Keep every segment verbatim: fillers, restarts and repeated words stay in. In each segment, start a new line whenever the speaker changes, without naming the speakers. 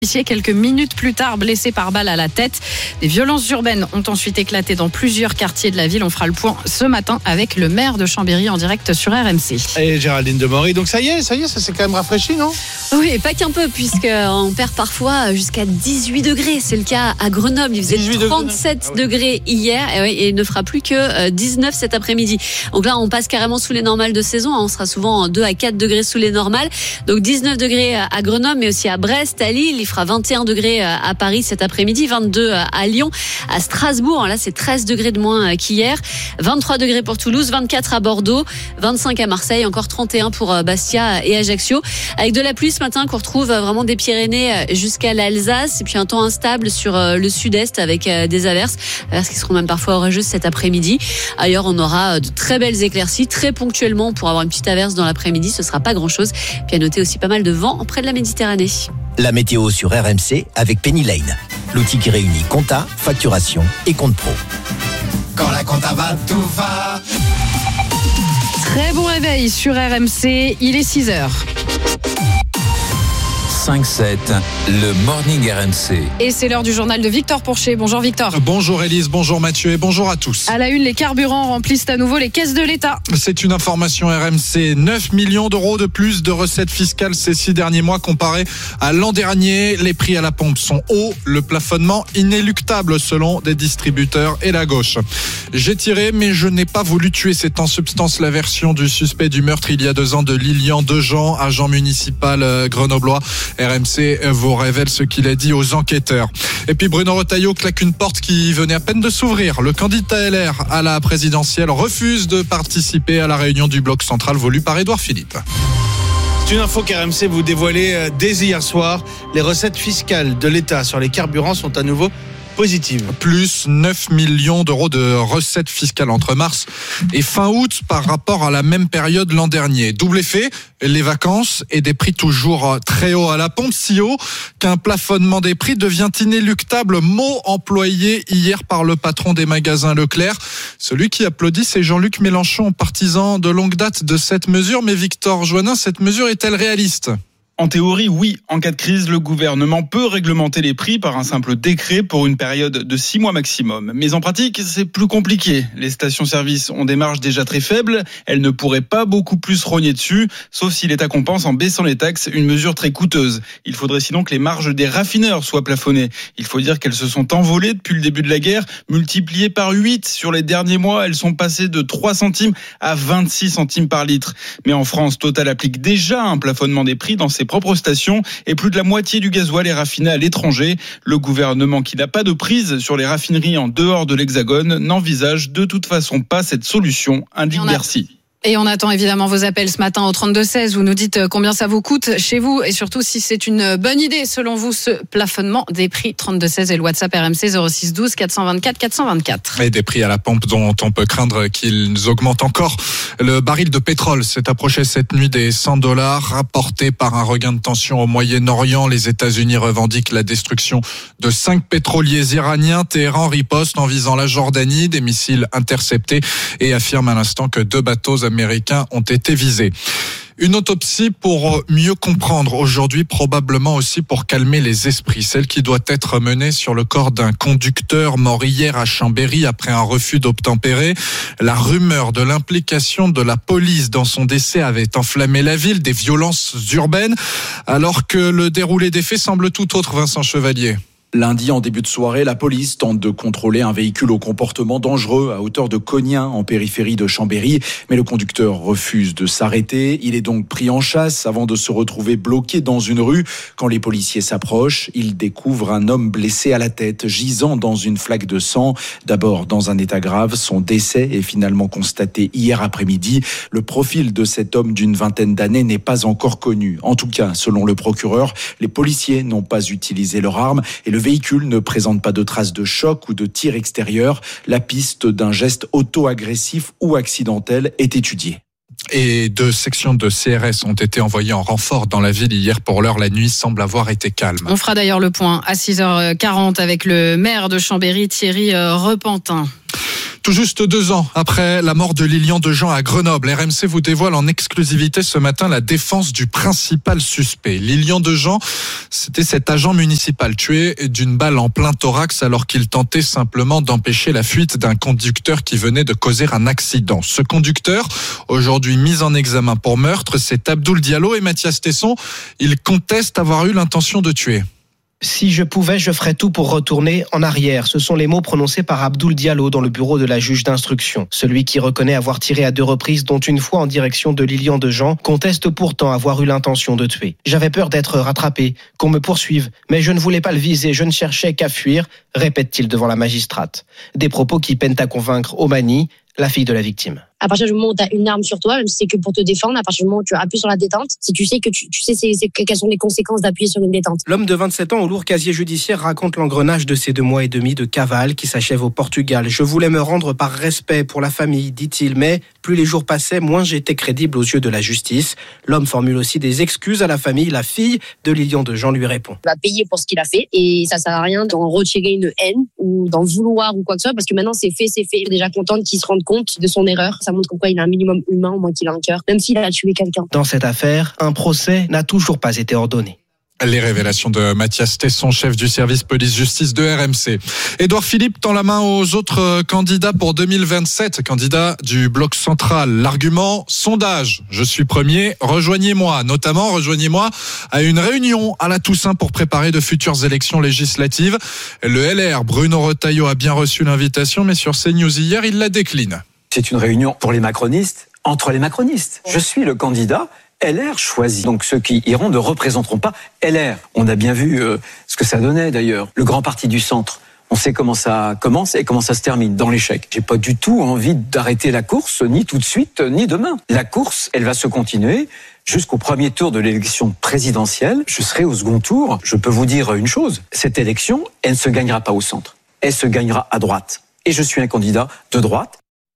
Quelques minutes plus tard, blessé par balle à la tête. Des violences urbaines ont ensuite éclaté dans plusieurs quartiers de la ville. On fera le point ce matin avec le maire de Chambéry en direct sur R M C.
Et Géraldine Demory, donc ça y est, ça y est, ça s'est quand même rafraîchi, non ?
Oui, et pas qu'un peu, puisqu'on perd parfois jusqu'à dix-huit degrés. C'est le cas à Grenoble. Il faisait trente-sept degrés hier et, oui, et il ne fera plus que dix-neuf cet après-midi. Donc là, on passe carrément sous les normales de saison. On sera souvent deux à quatre degrés sous les normales. Donc dix-neuf degrés à Grenoble, mais aussi à Brest, à Lille. Il fera vingt et un degrés à Paris cet après-midi, vingt-deux à Lyon, à Strasbourg. Là, c'est treize degrés de moins qu'hier. vingt-trois degrés pour Toulouse, vingt-quatre à Bordeaux, vingt-cinq à Marseille, encore trente et un pour Bastia et Ajaccio. Avec de la pluie ce matin qu'on retrouve vraiment des Pyrénées jusqu'à l'Alsace. Et puis un temps instable sur le sud-est avec des averses. Averses qui seront même parfois orageuses cet après-midi. Ailleurs, on aura de très belles éclaircies. Très ponctuellement, pour avoir une petite averse dans l'après-midi, ce sera pas grand-chose. Puis à noter aussi pas mal de vent près de la Méditerranée.
La météo sur R M C avec Penny Lane, l'outil qui réunit compta, facturation et compte pro.
Quand la compta va, tout va.
Très bon réveil sur R M C, il est six heures.
cinq sept, le Morning R M C.
Et c'est l'heure du journal de Victor Pourchet. Bonjour Victor.
Bonjour Élise, bonjour Mathieu et bonjour à tous.
À la une, les carburants remplissent à nouveau les caisses de l'État.
C'est une information R M C. neuf millions d'euros de plus de recettes fiscales ces six derniers mois comparé à l'an dernier. Les prix à la pompe sont hauts, le plafonnement inéluctable selon des distributeurs et la gauche. J'ai tiré mais je n'ai pas voulu tuer. C'est en substance la version du suspect du meurtre il y a deux ans de Lilian Dejean, agent municipal grenoblois. R M C vous révèle ce qu'il a dit aux enquêteurs. Et puis Bruno Retailleau claque une porte qui venait à peine de s'ouvrir. Le candidat L R à la présidentielle refuse de participer à la réunion du bloc central voulu par Édouard Philippe.
C'est une info qu'R M C vous dévoilait dès hier soir. Les recettes fiscales de l'État sur les carburants sont à nouveau positives.
Plus neuf millions d'euros de recettes fiscales entre mars et fin août par rapport à la même période l'an dernier. Double effet, les vacances et des prix toujours très hauts à la pompe, si haut qu'un plafonnement des prix devient inéluctable. Mot employé hier par le patron des magasins Leclerc. Celui qui applaudit, c'est Jean-Luc Mélenchon, partisan de longue date de cette mesure. Mais Victor Joannin, cette mesure est-elle réaliste ?
En théorie, oui. En cas de crise, le gouvernement peut réglementer les prix par un simple décret pour une période de six mois maximum. Mais en pratique, c'est plus compliqué. Les stations-service ont des marges déjà très faibles. Elles ne pourraient pas beaucoup plus rogner dessus, sauf si l'État compense en baissant les taxes, une mesure très coûteuse. Il faudrait sinon que les marges des raffineurs soient plafonnées. Il faut dire qu'elles se sont envolées depuis le début de la guerre, multipliées par huit sur les derniers mois. Elles sont passées de trois centimes à vingt-six centimes par litre. Mais en France, Total applique déjà un plafonnement des prix dans ses propres stations et plus de la moitié du gasoil est raffiné à l'étranger. Le gouvernement, qui n'a pas de prise sur les raffineries en dehors de l'Hexagone, n'envisage de toute façon pas cette solution, indique Bercy.
Et on attend évidemment vos appels ce matin au trente-deux seize. Vous nous dites combien ça vous coûte chez vous et surtout si c'est une bonne idée selon vous ce plafonnement des prix. Trente-deux seize et le WhatsApp R M C zéro six douze quatre cent vingt-quatre quatre cent vingt-quatre.
Et des prix à la pompe dont on peut craindre qu'ils augmentent encore. Le baril de pétrole s'est approché cette nuit des cent dollars, rapporté par un regain de tension au Moyen-Orient. Les États-Unis revendiquent la destruction de cinq pétroliers iraniens. Téhéran riposte en visant la Jordanie, des missiles interceptés et affirme à l'instant que deux bateaux américains ont été visés. Une autopsie pour mieux comprendre aujourd'hui, probablement aussi pour calmer les esprits. Celle qui doit être menée sur le corps d'un conducteur mort hier à Chambéry après un refus d'obtempérer. La rumeur de l'implication de la police dans son décès avait enflammé la ville, des violences urbaines, alors que le déroulé des faits semble tout autre, Vincent Chevalier.
Lundi, en début de soirée, la police tente de contrôler un véhicule au comportement dangereux à hauteur de Cognin, en périphérie de Chambéry. Mais le conducteur refuse de s'arrêter. Il est donc pris en chasse avant de se retrouver bloqué dans une rue. Quand les policiers s'approchent, ils découvrent un homme blessé à la tête, gisant dans une flaque de sang. D'abord dans un état grave, son décès est finalement constaté hier après-midi. Le profil de cet homme d'une vingtaine d'années n'est pas encore connu. En tout cas, selon le procureur, les policiers n'ont pas utilisé leur arme et le Le véhicule ne présente pas de traces de choc ou de tir extérieur. La piste d'un geste auto-agressif ou accidentel est étudiée.
Et deux sections de C R S ont été envoyées en renfort dans la ville hier. Pour l'heure, la nuit semble avoir été calme.
On fera d'ailleurs le point à six heures quarante avec le maire de Chambéry, Thierry Repentin.
Tout juste deux ans après la mort de Lilian Dejean à Grenoble, R M C vous dévoile en exclusivité ce matin la défense du principal suspect. Lilian Dejean, c'était cet agent municipal tué d'une balle en plein thorax alors qu'il tentait simplement d'empêcher la fuite d'un conducteur qui venait de causer un accident. Ce conducteur, aujourd'hui mis en examen pour meurtre, c'est Abdoul Diallo et Mathias Tesson. Il conteste avoir eu l'intention de tuer.
Si je pouvais, je ferais tout pour retourner en arrière. Ce sont les mots prononcés par Abdoul Diallo dans le bureau de la juge d'instruction. Celui qui reconnaît avoir tiré à deux reprises, dont une fois en direction de Lilian Dejean, conteste pourtant avoir eu l'intention de tuer. J'avais peur d'être rattrapé, qu'on me poursuive, mais je ne voulais pas le viser, je ne cherchais qu'à fuir, répète-t-il devant la magistrate. Des propos qui peinent à convaincre Omani, la fille de la victime.
À partir du moment où tu as une arme sur toi, même si c'est que pour te défendre, à partir du moment où tu appuies sur la détente, si tu sais que tu, tu sais c'est, c'est, quelles sont les conséquences d'appuyer sur une détente.
L'homme de vingt-sept ans au lourd casier judiciaire raconte l'engrenage de ces deux mois et demi de cavale qui s'achève au Portugal. Je voulais me rendre par respect pour la famille, dit-il, mais plus les jours passaient, moins j'étais crédible aux yeux de la justice. L'homme formule aussi des excuses à la famille. La fille de Lilian Dejean lui répond.
Il va payer pour ce qu'il a fait et ça sert à rien d'en retirer une haine ou d'en vouloir ou quoi que ce soit parce que maintenant c'est fait, c'est fait. Je suis déjà contente qu'il se rende compte de son erreur. Ça montre comme quoi il a un minimum humain, au moins qu'il a un cœur, même s'il a tué quelqu'un.
Dans cette affaire, un procès n'a toujours pas été ordonné.
Les révélations de Mathias Tesson, chef du service police-justice de R M C. Édouard Philippe tend la main aux autres candidats pour deux mille vingt-sept, candidats du bloc central. L'argument, sondage. Je suis premier, rejoignez-moi. Notamment, rejoignez-moi à une réunion à la Toussaint pour préparer de futures élections législatives. Le L R, Bruno Retailleau, a bien reçu l'invitation, mais sur CNews hier, il la décline.
C'est une réunion pour les macronistes, entre les macronistes. Je suis le candidat L R choisi. Donc ceux qui iront ne représenteront pas L R. On a bien vu euh, ce que ça donnait d'ailleurs. Le grand parti du centre. On sait comment ça commence et comment ça se termine dans l'échec. J'ai pas du tout envie d'arrêter la course, ni tout de suite, ni demain. La course, elle va se continuer jusqu'au premier tour de l'élection présidentielle. Je serai au second tour. Je peux vous dire une chose. Cette élection, elle ne se gagnera pas au centre. Elle se gagnera à droite. Et je suis un candidat de droite.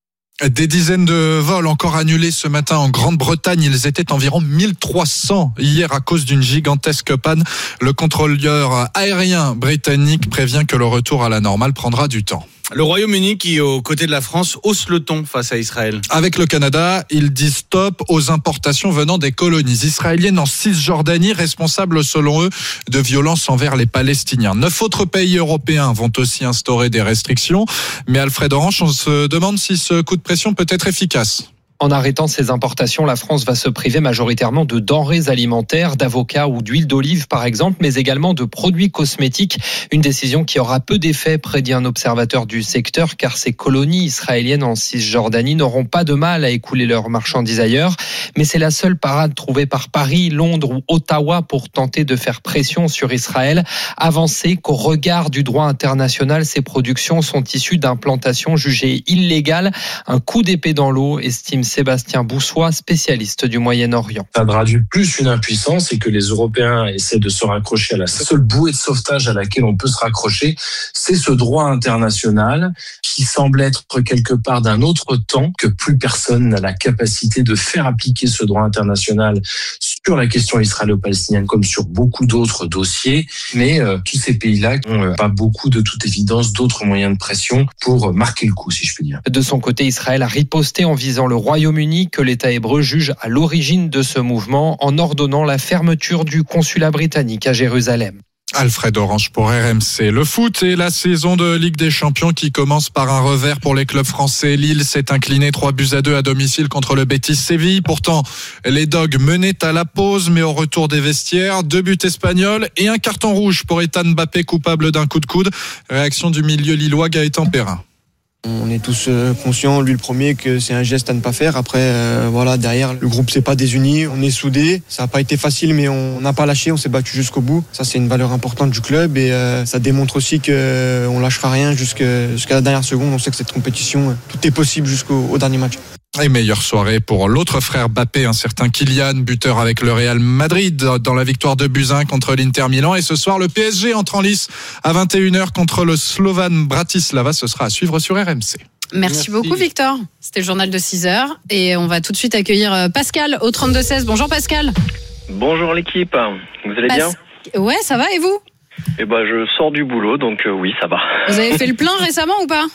Des dizaines de vols encore annulés ce matin en Grande-Bretagne. Ils étaient environ mille trois cents hier à cause d'une gigantesque panne. Le contrôleur aérien britannique prévient que le retour à la normale prendra du temps.
Le Royaume-Uni qui, aux côtés de la France, hausse le ton face à Israël.
Avec le Canada, il dit stop aux importations venant des colonies israéliennes en Cisjordanie, responsables selon eux de violences envers les Palestiniens. Neuf autres pays européens vont aussi instaurer des restrictions. Mais Alfred Orange, on se demande si ce coup de pression peut être efficace.
En arrêtant ces importations, la France va se priver majoritairement de denrées alimentaires, d'avocats ou d'huile d'olive par exemple, mais également de produits cosmétiques. Une décision qui aura peu d'effet, prédit un observateur du secteur, car ces colonies israéliennes en Cisjordanie n'auront pas de mal à écouler leurs marchandises ailleurs. Mais c'est la seule parade trouvée par Paris, Londres ou Ottawa pour tenter de faire pression sur Israël. Avancer qu'au regard du droit international, ces productions sont issues d'implantations jugées illégales. Un coup d'épée dans l'eau, estime Sébastien Boussois, spécialiste du Moyen-Orient.
Ça traduit plus une impuissance et que les Européens essaient de se raccrocher à la seule bouée de sauvetage à laquelle on peut se raccrocher, c'est ce droit international qui semble être quelque part d'un autre temps, que plus personne n'a la capacité de faire appliquer ce droit international sur la question israélo-palestinienne comme sur beaucoup d'autres dossiers. Mais euh, tous ces pays-là n'ont euh, pas beaucoup, de toute évidence, d'autres moyens de pression pour marquer le coup, si je puis dire.
De son côté, Israël a riposté en visant le Royaume-Uni, que l'État hébreu juge à l'origine de ce mouvement, en ordonnant la fermeture du consulat britannique à Jérusalem.
Alfred Orange pour R M C. Le foot et la saison de Ligue des Champions qui commence par un revers pour les clubs français. Lille s'est incliné trois buts à deux à domicile contre le Betis Séville. Pourtant, les Dogs menaient à la pause, mais au retour des vestiaires, deux buts espagnols et un carton rouge pour Ethan Mbappé, coupable d'un coup de coude. Réaction du milieu lillois Gaëtan Perrin.
On est tous conscients, lui le premier, que c'est un geste à ne pas faire. Après, euh, voilà, derrière, le groupe s'est pas désuni, on est soudés. Ça n'a pas été facile, mais on n'a pas lâché, on s'est battu jusqu'au bout. Ça, c'est une valeur importante du club et euh, ça démontre aussi qu'on ne lâchera rien jusqu'à, jusqu'à la dernière seconde. On sait que cette compétition, tout est possible jusqu'au au dernier match.
Et meilleure soirée pour l'autre frère Mbappé, un certain Kylian, buteur avec le Real Madrid dans la victoire de buts un contre l'Inter Milan. Et ce soir, le P S G entre en lice à vingt et une heures contre le Slovan Bratislava. Ce sera à suivre sur R M C.
Merci, Merci beaucoup Victor. C'était le journal de six heures. Et on va tout de suite accueillir Pascal au trente-deux seize. Bonjour Pascal.
Bonjour l'équipe. Vous allez Pas... bien ?
Ouais, ça va et vous ?
Eh ben, je sors du boulot, donc euh, oui, ça va.
Vous avez fait le plein récemment ou pas ?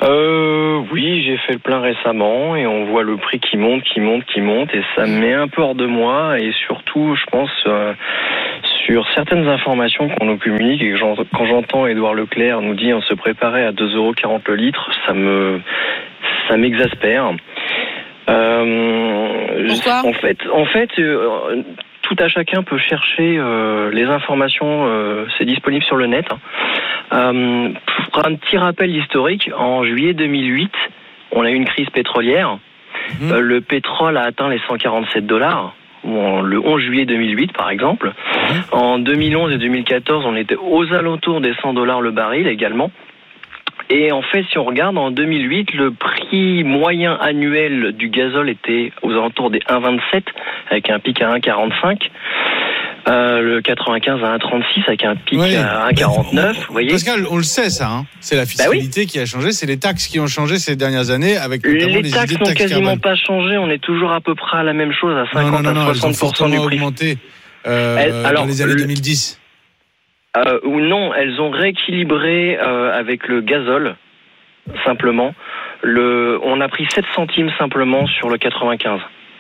Euh, oui, j'ai fait le plein récemment et on voit le prix qui monte, qui monte, qui monte et ça me met un peu hors de moi et surtout, je pense, euh, sur certaines informations qu'on nous communique et que j'en, quand j'entends Édouard Leclerc nous dire on se préparait à deux euros quarante le litre, ça me, ça m'exaspère. Euh,
Pourquoi ?
En fait, en fait, euh, tout à chacun peut chercher euh, les informations, euh, c'est disponible sur le net. Hein. Euh, pour un petit rappel historique, en juillet deux mille huit, on a eu une crise pétrolière. Mmh. Euh, le pétrole a atteint les cent quarante-sept dollars, le onze juillet deux mille huit par exemple. Mmh. En deux mille onze et deux mille quatorze, on était aux alentours des cent dollars le baril également. Et en fait, si on regarde, en deux mille huit, le prix moyen annuel du gazole était aux alentours des un virgule vingt-sept, avec un pic à un virgule quarante-cinq. Euh, le quatre-vingt-quinze à un virgule trente-six avec un pic oui. à un virgule quarante-neuf. Vous voyez
Pascal, on le sait ça, hein. C'est la fiscalité bah oui. qui a changé, c'est les taxes qui ont changé ces dernières années, avec notamment les,
les taxes
n'ont
quasiment
carbone.
Pas changé. On est toujours à peu près à la même chose, à cinquante
non, non, non,
à soixante pour cent
elles ont
du prix.
augmenté euh, elles, alors, dans les années deux mille dix.
Euh, ou non, elles ont rééquilibré euh, avec le gazole. Simplement, le, on a pris sept centimes simplement sur le quatre-vingt-quinze.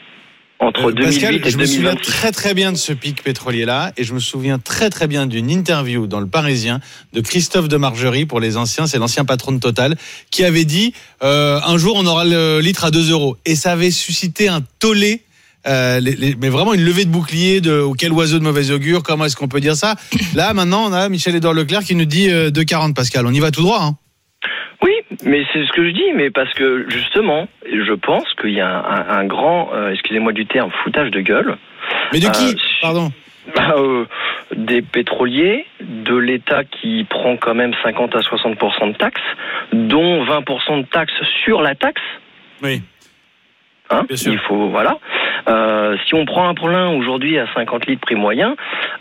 Entre euh, deux mille huit
Pascal,
et deux mille vingt.
je me souviens très très bien de ce pic pétrolier-là, et je me souviens très très bien d'une interview dans Le Parisien de Christophe de Margerie, pour les anciens, c'est l'ancien patron de Total, qui avait dit euh, un jour on aura le litre à deux euros, et ça avait suscité un tollé. Euh, les, les, mais vraiment une levée de bouclier de oh, quel oiseau de mauvais augure, comment est-ce qu'on peut dire ça? Là maintenant on a Michel-Édouard Leclerc qui nous dit euh, deux quarante. Pascal, on y va tout droit, hein.
Oui, mais c'est ce que je dis, mais parce que justement, je pense qu'il y a un, un, un grand, euh, excusez-moi du terme, foutage de gueule.
Mais de qui euh,
Pardon euh, Des pétroliers, de l'État qui prend quand même cinquante à soixante pour cent de taxes, dont vingt pour cent de taxes sur la taxe.
Oui.
Hein, il faut, voilà. Euh, si on prend un plein aujourd'hui à cinquante litres prix moyen,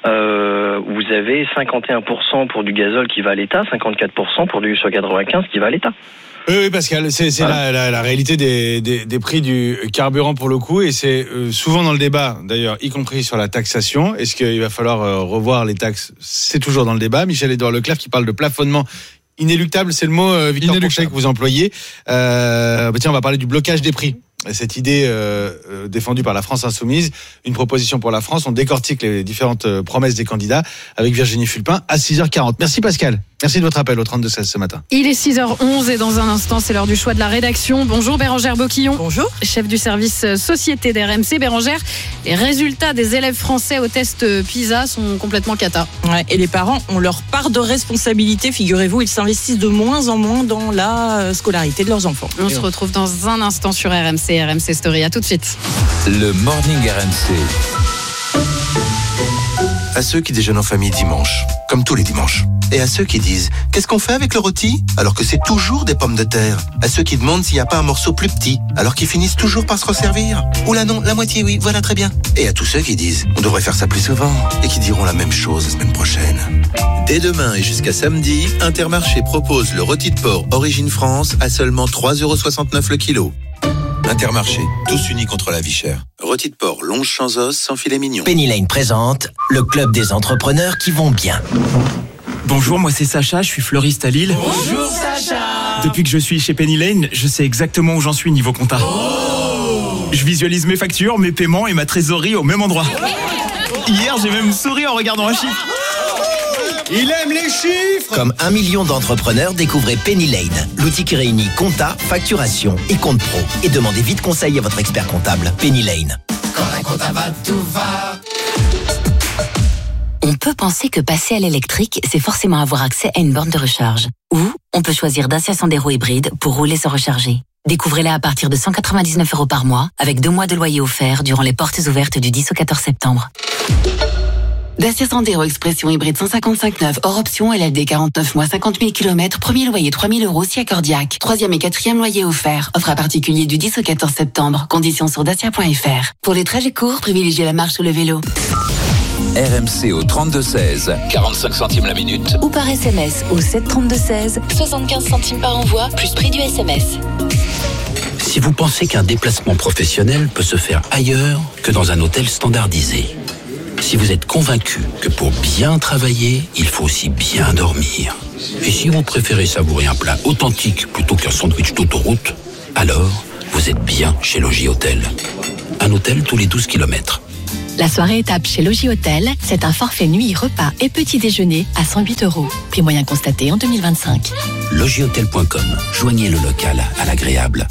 euh, vous avez cinquante et un pour cent pour du gazole qui va à l'État, cinquante-quatre pour cent pour du sur quatre-vingt-quinze qui va à l'État.
Oui, oui, Pascal, c'est, c'est voilà. la, la, la réalité des, des, des prix du carburant pour le coup, et c'est euh, souvent dans le débat, d'ailleurs, y compris sur la taxation. Est-ce qu'il va falloir euh, revoir les taxes? C'est toujours dans le débat. Michel-Édouard Leclerc qui parle de plafonnement inéluctable, c'est le mot, euh, Victor Pourchet, que vous employez. Euh, bah tiens, on va parler du blocage des prix. Cette idée euh, euh, défendue par la France Insoumise, une proposition pour la France. On décortique les différentes euh, promesses des candidats avec Virginie Fulpin à six heures quarante. Merci Pascal. Merci de votre appel au trente-deux seize ce matin.
Il est six heures onze et dans un instant, c'est l'heure du choix de la rédaction. Bonjour Bérangère Boquillon.
Bonjour. Chef
du service société d'R M C. Bérangère, les résultats des élèves français au test PISA sont complètement cata.
Ouais, et les parents ont leur part de responsabilité. Figurez-vous, ils s'investissent de moins en moins dans la scolarité de leurs enfants.
On et se on... retrouve dans un instant sur R M C. R M C Story, à tout de suite.
Le Morning R M C.
À ceux qui déjeunent en famille dimanche, comme tous les dimanches. Et à ceux qui disent « Qu'est-ce qu'on fait avec le rôti ?» alors que c'est toujours des pommes de terre. À ceux qui demandent s'il n'y a pas un morceau plus petit, alors qu'ils finissent toujours par se resservir. Oula non, la moitié oui, voilà très bien. Et à tous ceux qui disent « On devrait faire ça plus souvent » et qui diront la même chose la semaine prochaine. Dès demain et jusqu'à samedi, Intermarché propose le rôti de porc Origine France à seulement trois euros soixante-neuf le kilo. Intermarché, tous unis contre la vie chère. Rôti de porc, longe sans os, sans filet mignon.
Penny Lane présente le club des entrepreneurs qui vont bien.
Bonjour, moi c'est Sacha, je suis fleuriste à Lille.
Bonjour Sacha.
Depuis que je suis chez Penny Lane, je sais exactement où j'en suis niveau compta. Oh. Je visualise mes factures, mes paiements et ma trésorerie au même endroit. Hier, j'ai même souri en regardant un chiffre.
Il aime les chiffres.
Comme un million d'entrepreneurs, découvrez Penny Lane, l'outil qui réunit compta, facturation et compte pro. Et demandez vite conseil à votre expert comptable. Penny Lane.
Quand la compta va, tout va.
On peut penser que passer à l'électrique, c'est forcément avoir accès à une borne de recharge. Ou on peut choisir Dacia Sandero hybride pour rouler sans recharger. Découvrez-la à partir de cent quatre-vingt-dix-neuf euros par mois, avec deux mois de loyer offert durant les portes ouvertes du dix au quatorze septembre. Dacia Sandero Expression hybride cent cinquante-cinq neuf, hors option, L L D quarante-neuf mois, cinquante mille kilomètres, premier loyer trois mille euros si accordiaque. Troisième et quatrième loyer offert. Offre à particulier du dix au quatorze septembre. Conditions sur dacia point f r. Pour les trajets courts, privilégiez la marche ou le vélo.
R M C au trente-deux seize, quarante-cinq centimes la minute.
Ou par S M S au sept trente-deux seize, soixante-quinze centimes par envoi, plus prix du S M S.
Si vous pensez qu'un déplacement professionnel peut se faire ailleurs que dans un hôtel standardisé, Si vous êtes convaincu que pour bien travailler, il faut aussi bien dormir, et si vous préférez savourer un plat authentique plutôt qu'un sandwich d'autoroute, alors vous êtes bien chez Logis Hôtel. Un hôtel tous les douze kilomètres.
La soirée étape chez Logis Hôtel, c'est un forfait nuit, repas et petit déjeuner à cent huit euros. Prix moyen constaté en deux mille vingt-cinq.
logis hôtel point com. Joignez le local à l'agréable.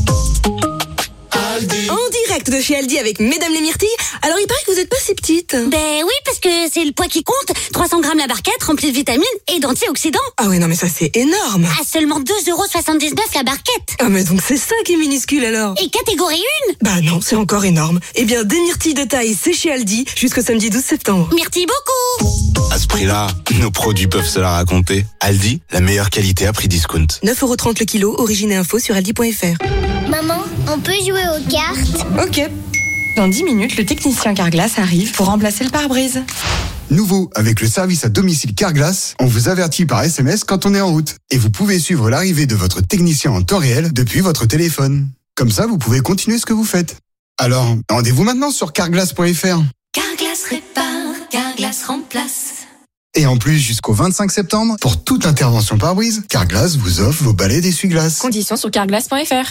En direct de chez Aldi avec Mesdames les Myrtilles. Alors il paraît que vous n'êtes pas si petite.
Ben oui, parce que c'est le poids qui compte. trois cents grammes la barquette, remplie de vitamines et d'antioxydants.
Ah ouais, non mais ça c'est énorme.
À seulement deux euros soixante-dix-neuf la barquette.
Ah mais donc c'est ça qui est minuscule alors.
Et catégorie un.
Bah non, c'est encore énorme. Eh bien, des myrtilles de taille, c'est chez Aldi jusqu'au samedi douze septembre.
Merci beaucoup.
À ce prix-là, nos produits peuvent se la raconter. Aldi, la meilleure qualité à prix discount.
neuf euros trente le kilo, origine et info sur aldi point fr.
Maman, on peut jouer aux cartes?
Ok. Dans dix minutes, le technicien Carglass arrive pour remplacer le pare-brise.
Nouveau, avec le service à domicile Carglass, on vous avertit par S M S quand on est en route. Et vous pouvez suivre l'arrivée de votre technicien en temps réel depuis votre téléphone. Comme ça, vous pouvez continuer ce que vous faites. Alors, rendez-vous maintenant sur carglass point fr.
Carglass répare, Carglass remplace.
Et en plus, jusqu'au vingt-cinq septembre, pour toute intervention pare-brise, Carglass vous offre vos balais d'essuie-glace.
Conditions sur carglass point fr.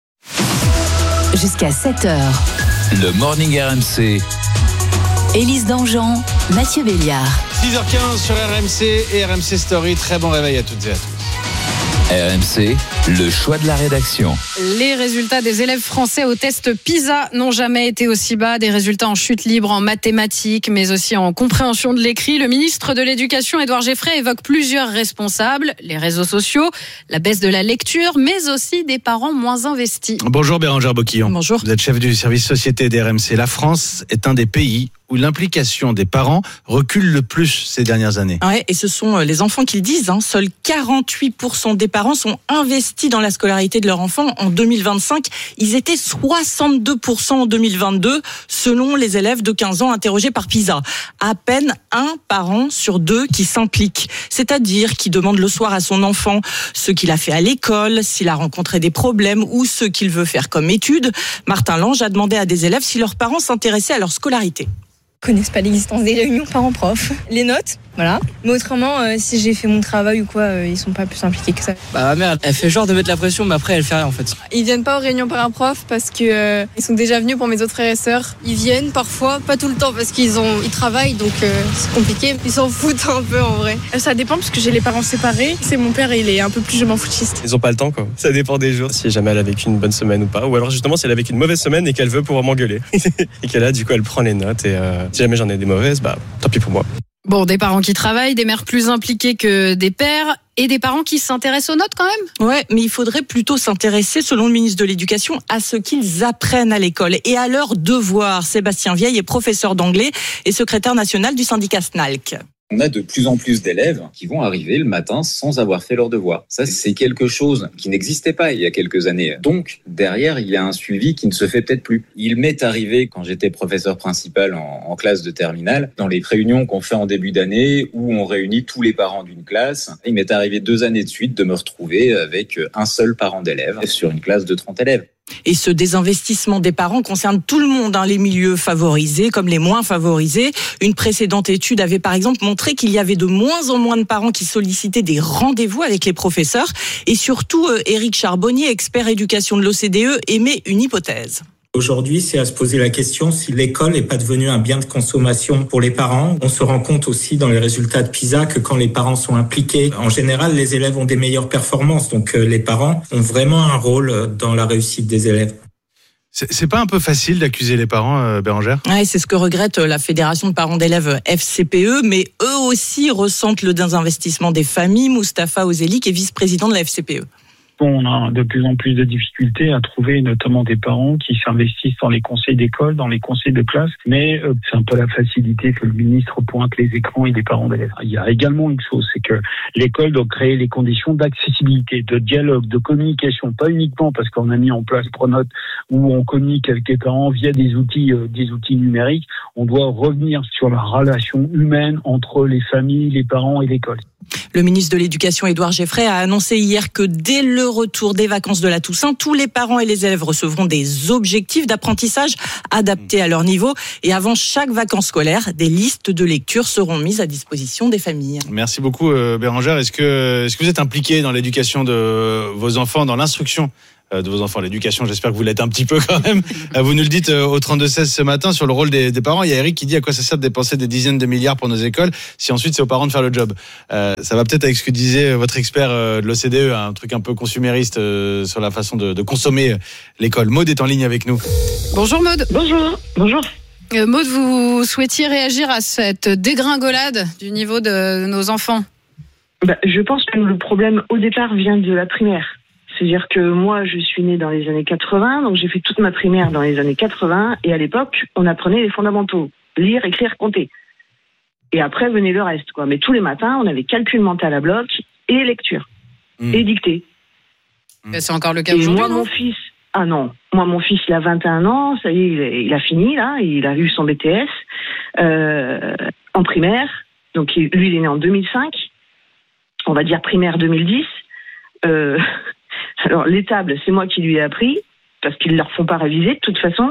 Jusqu'à sept heures.
Le Morning R M C.
Élise Dangean, Mathieu Béliard.
six heures quinze sur R M C et R M C Story. Très bon réveil à toutes et à tous.
R M C, le choix de la rédaction.
Les résultats des élèves français au test PISA n'ont jamais été aussi bas. Des résultats en chute libre en mathématiques, mais aussi en compréhension de l'écrit. Le ministre de l'Éducation, Édouard Geffray, évoque plusieurs responsables. Les réseaux sociaux, la baisse de la lecture, mais aussi des parents moins investis.
Bonjour Bérangère Boquillon.
Bonjour.
Vous êtes chef du service société d'R M C. La France est un des pays où l'implication des parents recule le plus ces dernières années.
Ouais, et ce sont les enfants qui le disent. Hein. Seuls quarante-huit pour cent des parents sont investis dans la scolarité de leur enfant en deux mille vingt-cinq. Ils étaient soixante-deux pour cent en deux mille vingt-deux, selon les élèves de quinze ans interrogés par PISA. À peine un parent sur deux qui s'implique, c'est-à-dire qui demande le soir à son enfant ce qu'il a fait à l'école, s'il a rencontré des problèmes ou ce qu'il veut faire comme études. Martin Lange a demandé à des élèves si leurs parents s'intéressaient à leur scolarité.
Connaissent pas l'existence des réunions parents-prof. Les notes, voilà. Mais autrement, euh, si j'ai fait mon travail ou quoi, euh, ils sont pas plus impliqués que ça.
Bah ma mère, elle fait genre de mettre la pression, mais après elle fait rien en fait.
Ils viennent pas aux réunions parents-prof parce que euh, ils sont déjà venus pour mes autres frères et sœurs. Ils viennent parfois, pas tout le temps parce qu'ils ont, ils travaillent, donc euh, c'est compliqué. Ils s'en foutent un peu en vrai.
Ça dépend parce que j'ai les parents séparés. C'est mon père, il est un peu plus je m'en foutiste.
Ils ont pas le temps quoi. Ça dépend des jours. Si jamais elle a vécu une bonne semaine ou pas, ou alors justement si elle a vécu une mauvaise semaine et qu'elle veut pouvoir m'engueuler et qu'elle a du coup elle prend les notes et euh, si jamais j'en ai des mauvaises, bah tant pis pour moi.
Bon, des parents qui travaillent, des mères plus impliquées que des pères et des parents qui s'intéressent aux notes quand même.
Ouais, mais il faudrait plutôt s'intéresser, selon le ministre de l'Éducation, à ce qu'ils apprennent à l'école et à leurs devoirs. Sébastien Vieille est professeur d'anglais et secrétaire national du syndicat S N A L C.
On a de plus en plus d'élèves qui vont arriver le matin sans avoir fait leurs devoirs. Ça, c'est quelque chose qui n'existait pas il y a quelques années. Donc, derrière, il y a un suivi qui ne se fait peut-être plus. Il m'est arrivé, quand j'étais professeur principal en, en classe de terminale, dans les réunions qu'on fait en début d'année, où on réunit tous les parents d'une classe, il m'est arrivé deux années de suite de me retrouver avec un seul parent d'élève sur une classe de trente élèves.
Et ce désinvestissement des parents concerne tout le monde, hein, les milieux favorisés comme les moins favorisés. Une précédente étude avait par exemple montré qu'il y avait de moins en moins de parents qui sollicitaient des rendez-vous avec les professeurs. Et surtout, euh, Éric Charbonnier, expert éducation de l'O C D E, émet une hypothèse.
Aujourd'hui, c'est à se poser la question si l'école n'est pas devenue un bien de consommation pour les parents. On se rend compte aussi dans les résultats de PISA que quand les parents sont impliqués, en général, les élèves ont des meilleures performances. Donc les parents ont vraiment un rôle dans la réussite des élèves.
C'est, c'est pas un peu facile d'accuser les parents, euh, Bérangère ?
Ouais, c'est ce que regrette la Fédération de parents d'élèves F C P E, mais eux aussi ressentent le désinvestissement des familles. Moustapha Ozeli, qui est vice-président de la F C P E.
On a de plus en plus de difficultés à trouver notamment des parents qui s'investissent dans les conseils d'école, dans les conseils de classe, mais euh, c'est un peu la facilité que le ministre pointe les écrans et les parents d'élèves. Il y a également une chose, c'est que l'école doit créer les conditions d'accessibilité, de dialogue, de communication, pas uniquement parce qu'on a mis en place Pronote où on communique avec les parents via des outils, euh, des outils numériques. On doit revenir sur la relation humaine entre les familles, les parents et l'école.
Le ministre de l'Éducation, Édouard Geffray, a annoncé hier que dès le retour des vacances de la Toussaint, tous les parents et les élèves recevront des objectifs d'apprentissage adaptés à leur niveau. Et avant chaque vacances scolaires, des listes de lecture seront mises à disposition des familles.
Merci beaucoup euh, Bérangère. Est-ce que, est-ce que vous êtes impliqué dans l'éducation de vos enfants, dans l'instruction de vos enfants, l'éducation, j'espère que vous l'êtes un petit peu quand même. Vous nous le dites au trente-deux seize ce matin sur le rôle des, des parents. Il y a Eric qui dit à quoi ça sert de dépenser des dizaines de milliards pour nos écoles si ensuite c'est aux parents de faire le job. Euh, ça va peut-être avec ce que disait votre expert de l'O C D E, un truc un peu consumériste euh, sur la façon de, de consommer l'école. Maud est en ligne avec nous.
Bonjour Maud.
Bonjour. Bonjour.
Euh, Maud, vous souhaitiez réagir à cette dégringolade du niveau de nos enfants?
Bah, je pense que le problème au départ vient de la primaire. C'est-à-dire que moi, je suis née dans les années quatre-vingts, donc j'ai fait toute ma primaire dans les années quatre-vingts, et à l'époque, on apprenait les fondamentaux, lire, écrire, compter. Et après, venait le reste, quoi. Mais tous les matins, on avait calcul mental à bloc, et lecture, mmh. et dictée.
Mmh. C'est encore le cas
et
aujourd'hui,
moi,
non
mon fils, ah non, moi, mon fils, il a vingt et un ans, ça y est, il a, il a fini, là, il a eu son B T S, euh, en primaire, donc lui, il est né en deux mille cinq, on va dire primaire deux mille dix, euh... Alors, les tables, c'est moi qui lui ai appris, parce qu'ils ne leur font pas réviser, de toute façon.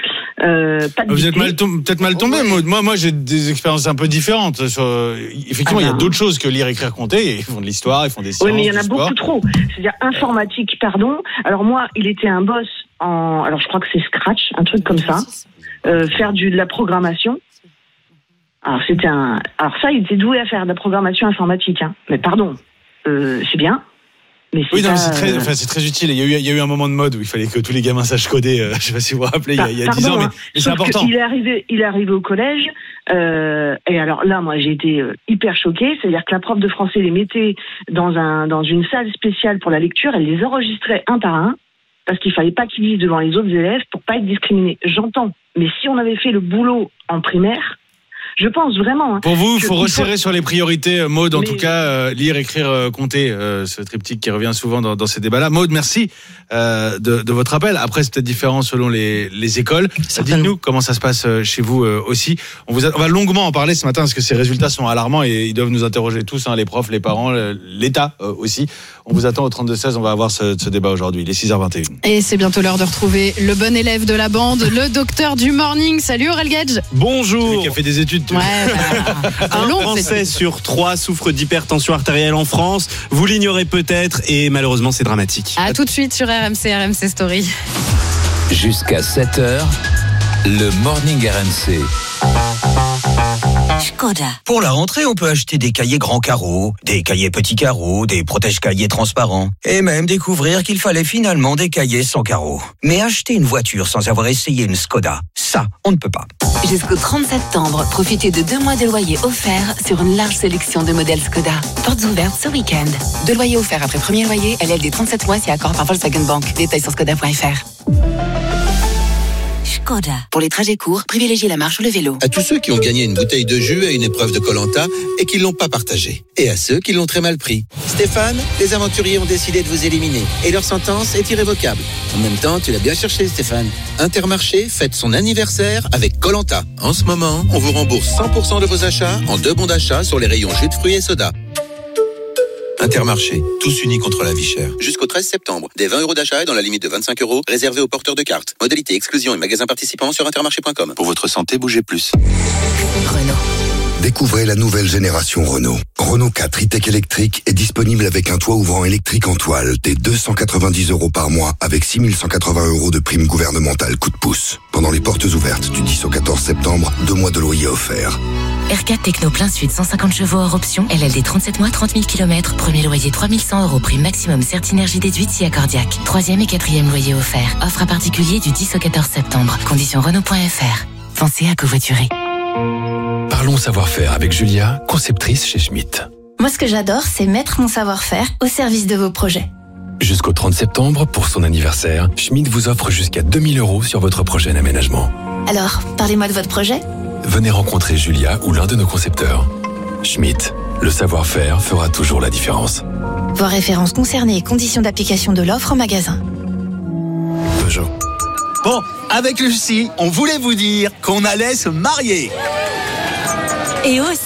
Euh, pas de
Vous êtes mal tom- peut-être mal tombé, Maud. Moi, moi, j'ai des expériences un peu différentes. Sur... Effectivement, ah, il y a d'autres choses que lire, écrire, compter. Ils font de l'histoire, ils font des sciences.
Oui, mais il y en a
sport.
beaucoup trop. C'est-à-dire informatique, pardon. Alors moi, il était un boss en... Alors, je crois que c'est Scratch, un truc comme ça. Euh, faire du, de la programmation. Alors, c'était un... Alors ça, il était doué à faire de la programmation informatique. Hein. Mais pardon, euh, c'est bien. Mais c'est
oui, non,
pas,
c'est très,
euh...
enfin, c'est très utile. Il y a eu, il y a eu un moment de mode où il fallait que tous les gamins sachent coder. Euh, je sais pas si vous vous rappelez, bah, il y a, il y a dix ans, mais,
hein.
mais c'est important.
Il est arrivé, il est arrivé au collège, euh, et alors là, moi, j'ai été euh, hyper choquée. C'est-à-dire que la prof de français les mettait dans un, dans une salle spéciale pour la lecture. Elle les enregistrait un par un, parce qu'il fallait pas qu'ils lisent devant les autres élèves pour pas être discriminés. J'entends. Mais si on avait fait le boulot en primaire, je pense vraiment. Hein,
Pour vous, il faut resserrer
faut...
sur les priorités, Maud. En
mais...
tout cas, euh, lire, écrire, euh, compter, euh, ce triptyque qui revient souvent dans, dans ces débats-là. Maud, merci euh, de, de votre appel. Après, c'est peut-être différent selon les, les écoles. Dites-nous comment ça se passe chez vous euh, aussi. On, vous a, on va longuement en parler ce matin parce que ces résultats sont alarmants et ils doivent nous interroger tous, hein, les profs, les parents, l'État euh, aussi. On vous attend au trente-deux seize. On va avoir ce, ce débat aujourd'hui. Il est six heures vingt et une.
Et c'est bientôt l'heure de retrouver le bon élève de la bande, le docteur du morning. Salut Aurel Gage.
Bonjour.
Celui qui a fait des études.
Ouais, bah,
un long, Français sur trois souffre d'hypertension artérielle en France. Vous l'ignorez peut-être et malheureusement c'est dramatique.
À tout de suite sur R M C, R M C Story.
Jusqu'à sept heures, le morning R M C.
Skoda. Pour la rentrée, on peut acheter des cahiers grands carreaux, des cahiers petits carreaux, des protège-cahiers transparents, et même découvrir qu'il fallait finalement des cahiers sans carreaux. Mais acheter une voiture sans avoir essayé une Skoda, ça, on ne peut pas.
Jusqu'au trente septembre, profitez de deux mois de loyer offerts sur une large sélection de modèles Skoda. Portes ouvertes ce week-end. Deux loyers offerts après premier loyer, L L D trente-sept mois si accord par Volkswagen Bank. Détails sur skoda point f r. Skoda. Pour les trajets courts, privilégiez la marche ou le vélo.
À tous ceux qui ont gagné une bouteille de jus à une épreuve de Koh-Lanta et qui ne l'ont pas partagée. Et à ceux qui l'ont très mal pris. Stéphane, les aventuriers ont décidé de vous éliminer. Et leur sentence est irrévocable. En même temps, tu l'as bien cherché, Stéphane. Intermarché fête son anniversaire avec Koh-Lanta. En ce moment, on vous rembourse cent pour cent de vos achats en deux bons d'achat sur les rayons jus de fruits et soda. Intermarché, tous unis contre la vie chère. Jusqu'au treize septembre, des vingt euros d'achat et dans la limite de vingt-cinq euros, réservés aux porteurs de cartes. Modalité exclusion et magasins participants sur intermarché point com. Pour votre santé, bougez plus.
Renault.
Découvrez la nouvelle génération Renault. Renault quatre e-tech électrique est disponible avec un toit ouvrant électrique en toile dès deux cent quatre-vingt-dix euros par mois avec six mille cent quatre-vingts euros de prime gouvernementale coup de pouce. Pendant les portes ouvertes du dix au quatorze septembre, deux mois de loyer offerts.
R quatre Techno plein sud, cent cinquante chevaux hors option, L L D trente-sept mois, trente mille kilomètres, premier loyer trois mille cent euros, prime maximum Certinergie déduite si accordiaque. Troisième et quatrième loyer offert. Offre à particulier du dix au quatorze septembre. Conditions Renault point f r. Pensez à covoiturer.
Parlons savoir-faire avec Julia, conceptrice chez Schmitt.
Moi, ce que j'adore, c'est mettre mon savoir-faire au service de vos projets.
Jusqu'au trente septembre, pour son anniversaire, Schmitt vous offre jusqu'à deux mille euros sur votre projet d'aménagement.
Alors, parlez-moi de votre projet.
Venez rencontrer Julia ou l'un de nos concepteurs. Schmitt, le savoir-faire fera toujours la différence.
Voir références concernées et conditions d'application de l'offre au magasin.
Peugeot.
Bon, avec Lucie, on voulait vous dire qu'on allait se marier.
Et aussi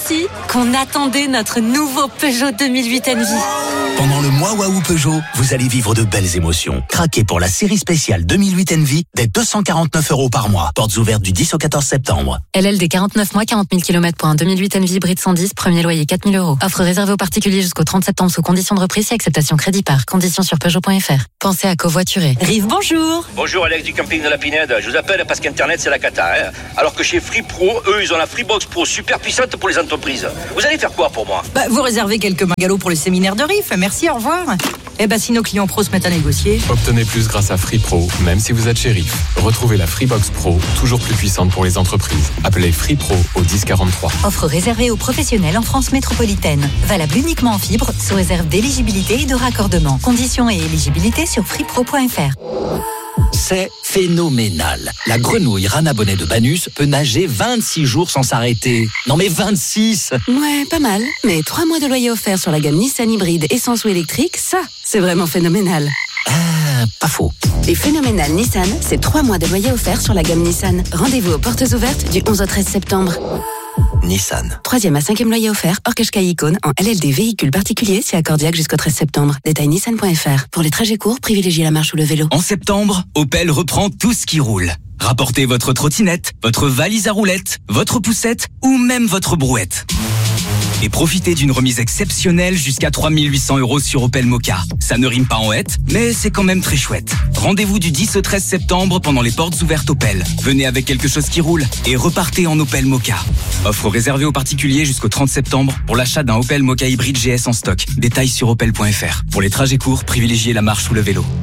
qu'on attendait notre nouveau Peugeot deux mille huit Envy.
Pendant le mois Waouh Peugeot, vous allez vivre de belles émotions. Craquez pour la série spéciale deux mille huit Envy dès deux cent quarante-neuf euros par mois. Portes ouvertes du dix au quatorze septembre.
L L D quarante-neuf mois, quarante mille kilomètres pour un deux mille huit Envy hybride cent dix, premier loyer quatre mille euros. Offre réservée aux particuliers jusqu'au trente septembre sous conditions de reprise et acceptation crédit par. Conditions sur Peugeot point F R. Pensez à covoiturer. Rive, bonjour.
Bonjour Alex du camping de la Pinède. Je vous appelle parce qu'Internet c'est la cata. Hein. Alors que chez Free Pro, eux ils ont la Freebox Pro super puissante pour les entreprises. Vous allez faire quoi pour moi?
Bah, vous réservez quelques bungalows pour le séminaire de Riff. Merci, au revoir. Eh ben, si nos clients pros se mettent à négocier.
Obtenez plus grâce à Free Pro, même si vous êtes chez Riff. Retrouvez la Freebox Pro, toujours plus puissante pour les entreprises. Appelez Free Pro au dix quarante-trois.
Offre réservée aux professionnels en France métropolitaine. Valable uniquement en fibre, sous réserve d'éligibilité et de raccordement. Conditions et éligibilité sur freepro point F R.
C'est phénoménal. La grenouille Rana Bonnet de Banus peut nager vingt-six jours sans s'arrêter. Non mais vingt-six!
Ouais, pas mal. Mais trois mois de loyer offert sur la gamme Nissan hybride essence ou électrique, ça, c'est vraiment phénoménal.
Ah, pas faux.
Les phénoménales Nissan, c'est trois mois de loyer offert sur la gamme Nissan. Rendez-vous aux portes ouvertes du onze au treize septembre.
Nissan.
Troisième à cinquième loyer offert, hors Qashqai Icône, en L L D véhicule particulier, c'est accordiaque jusqu'au treize septembre. Détail nissan point F R. Pour les trajets courts, privilégiez la marche ou le vélo.
En septembre, Opel reprend tout ce qui roule. Rapportez votre trottinette, votre valise à roulettes, votre poussette ou même votre brouette. Et profitez d'une remise exceptionnelle jusqu'à trois mille huit cents euros sur Opel Mokka. Ça ne rime pas en hête, mais c'est quand même très chouette. Rendez-vous du dix au treize septembre pendant les portes ouvertes Opel. Venez avec quelque chose qui roule et repartez en Opel Mokka. Offre réservée aux particuliers jusqu'au trente septembre pour l'achat d'un Opel Mokka hybride G S en stock. Détails sur opel point F R. Pour les trajets courts, privilégiez la marche ou le vélo.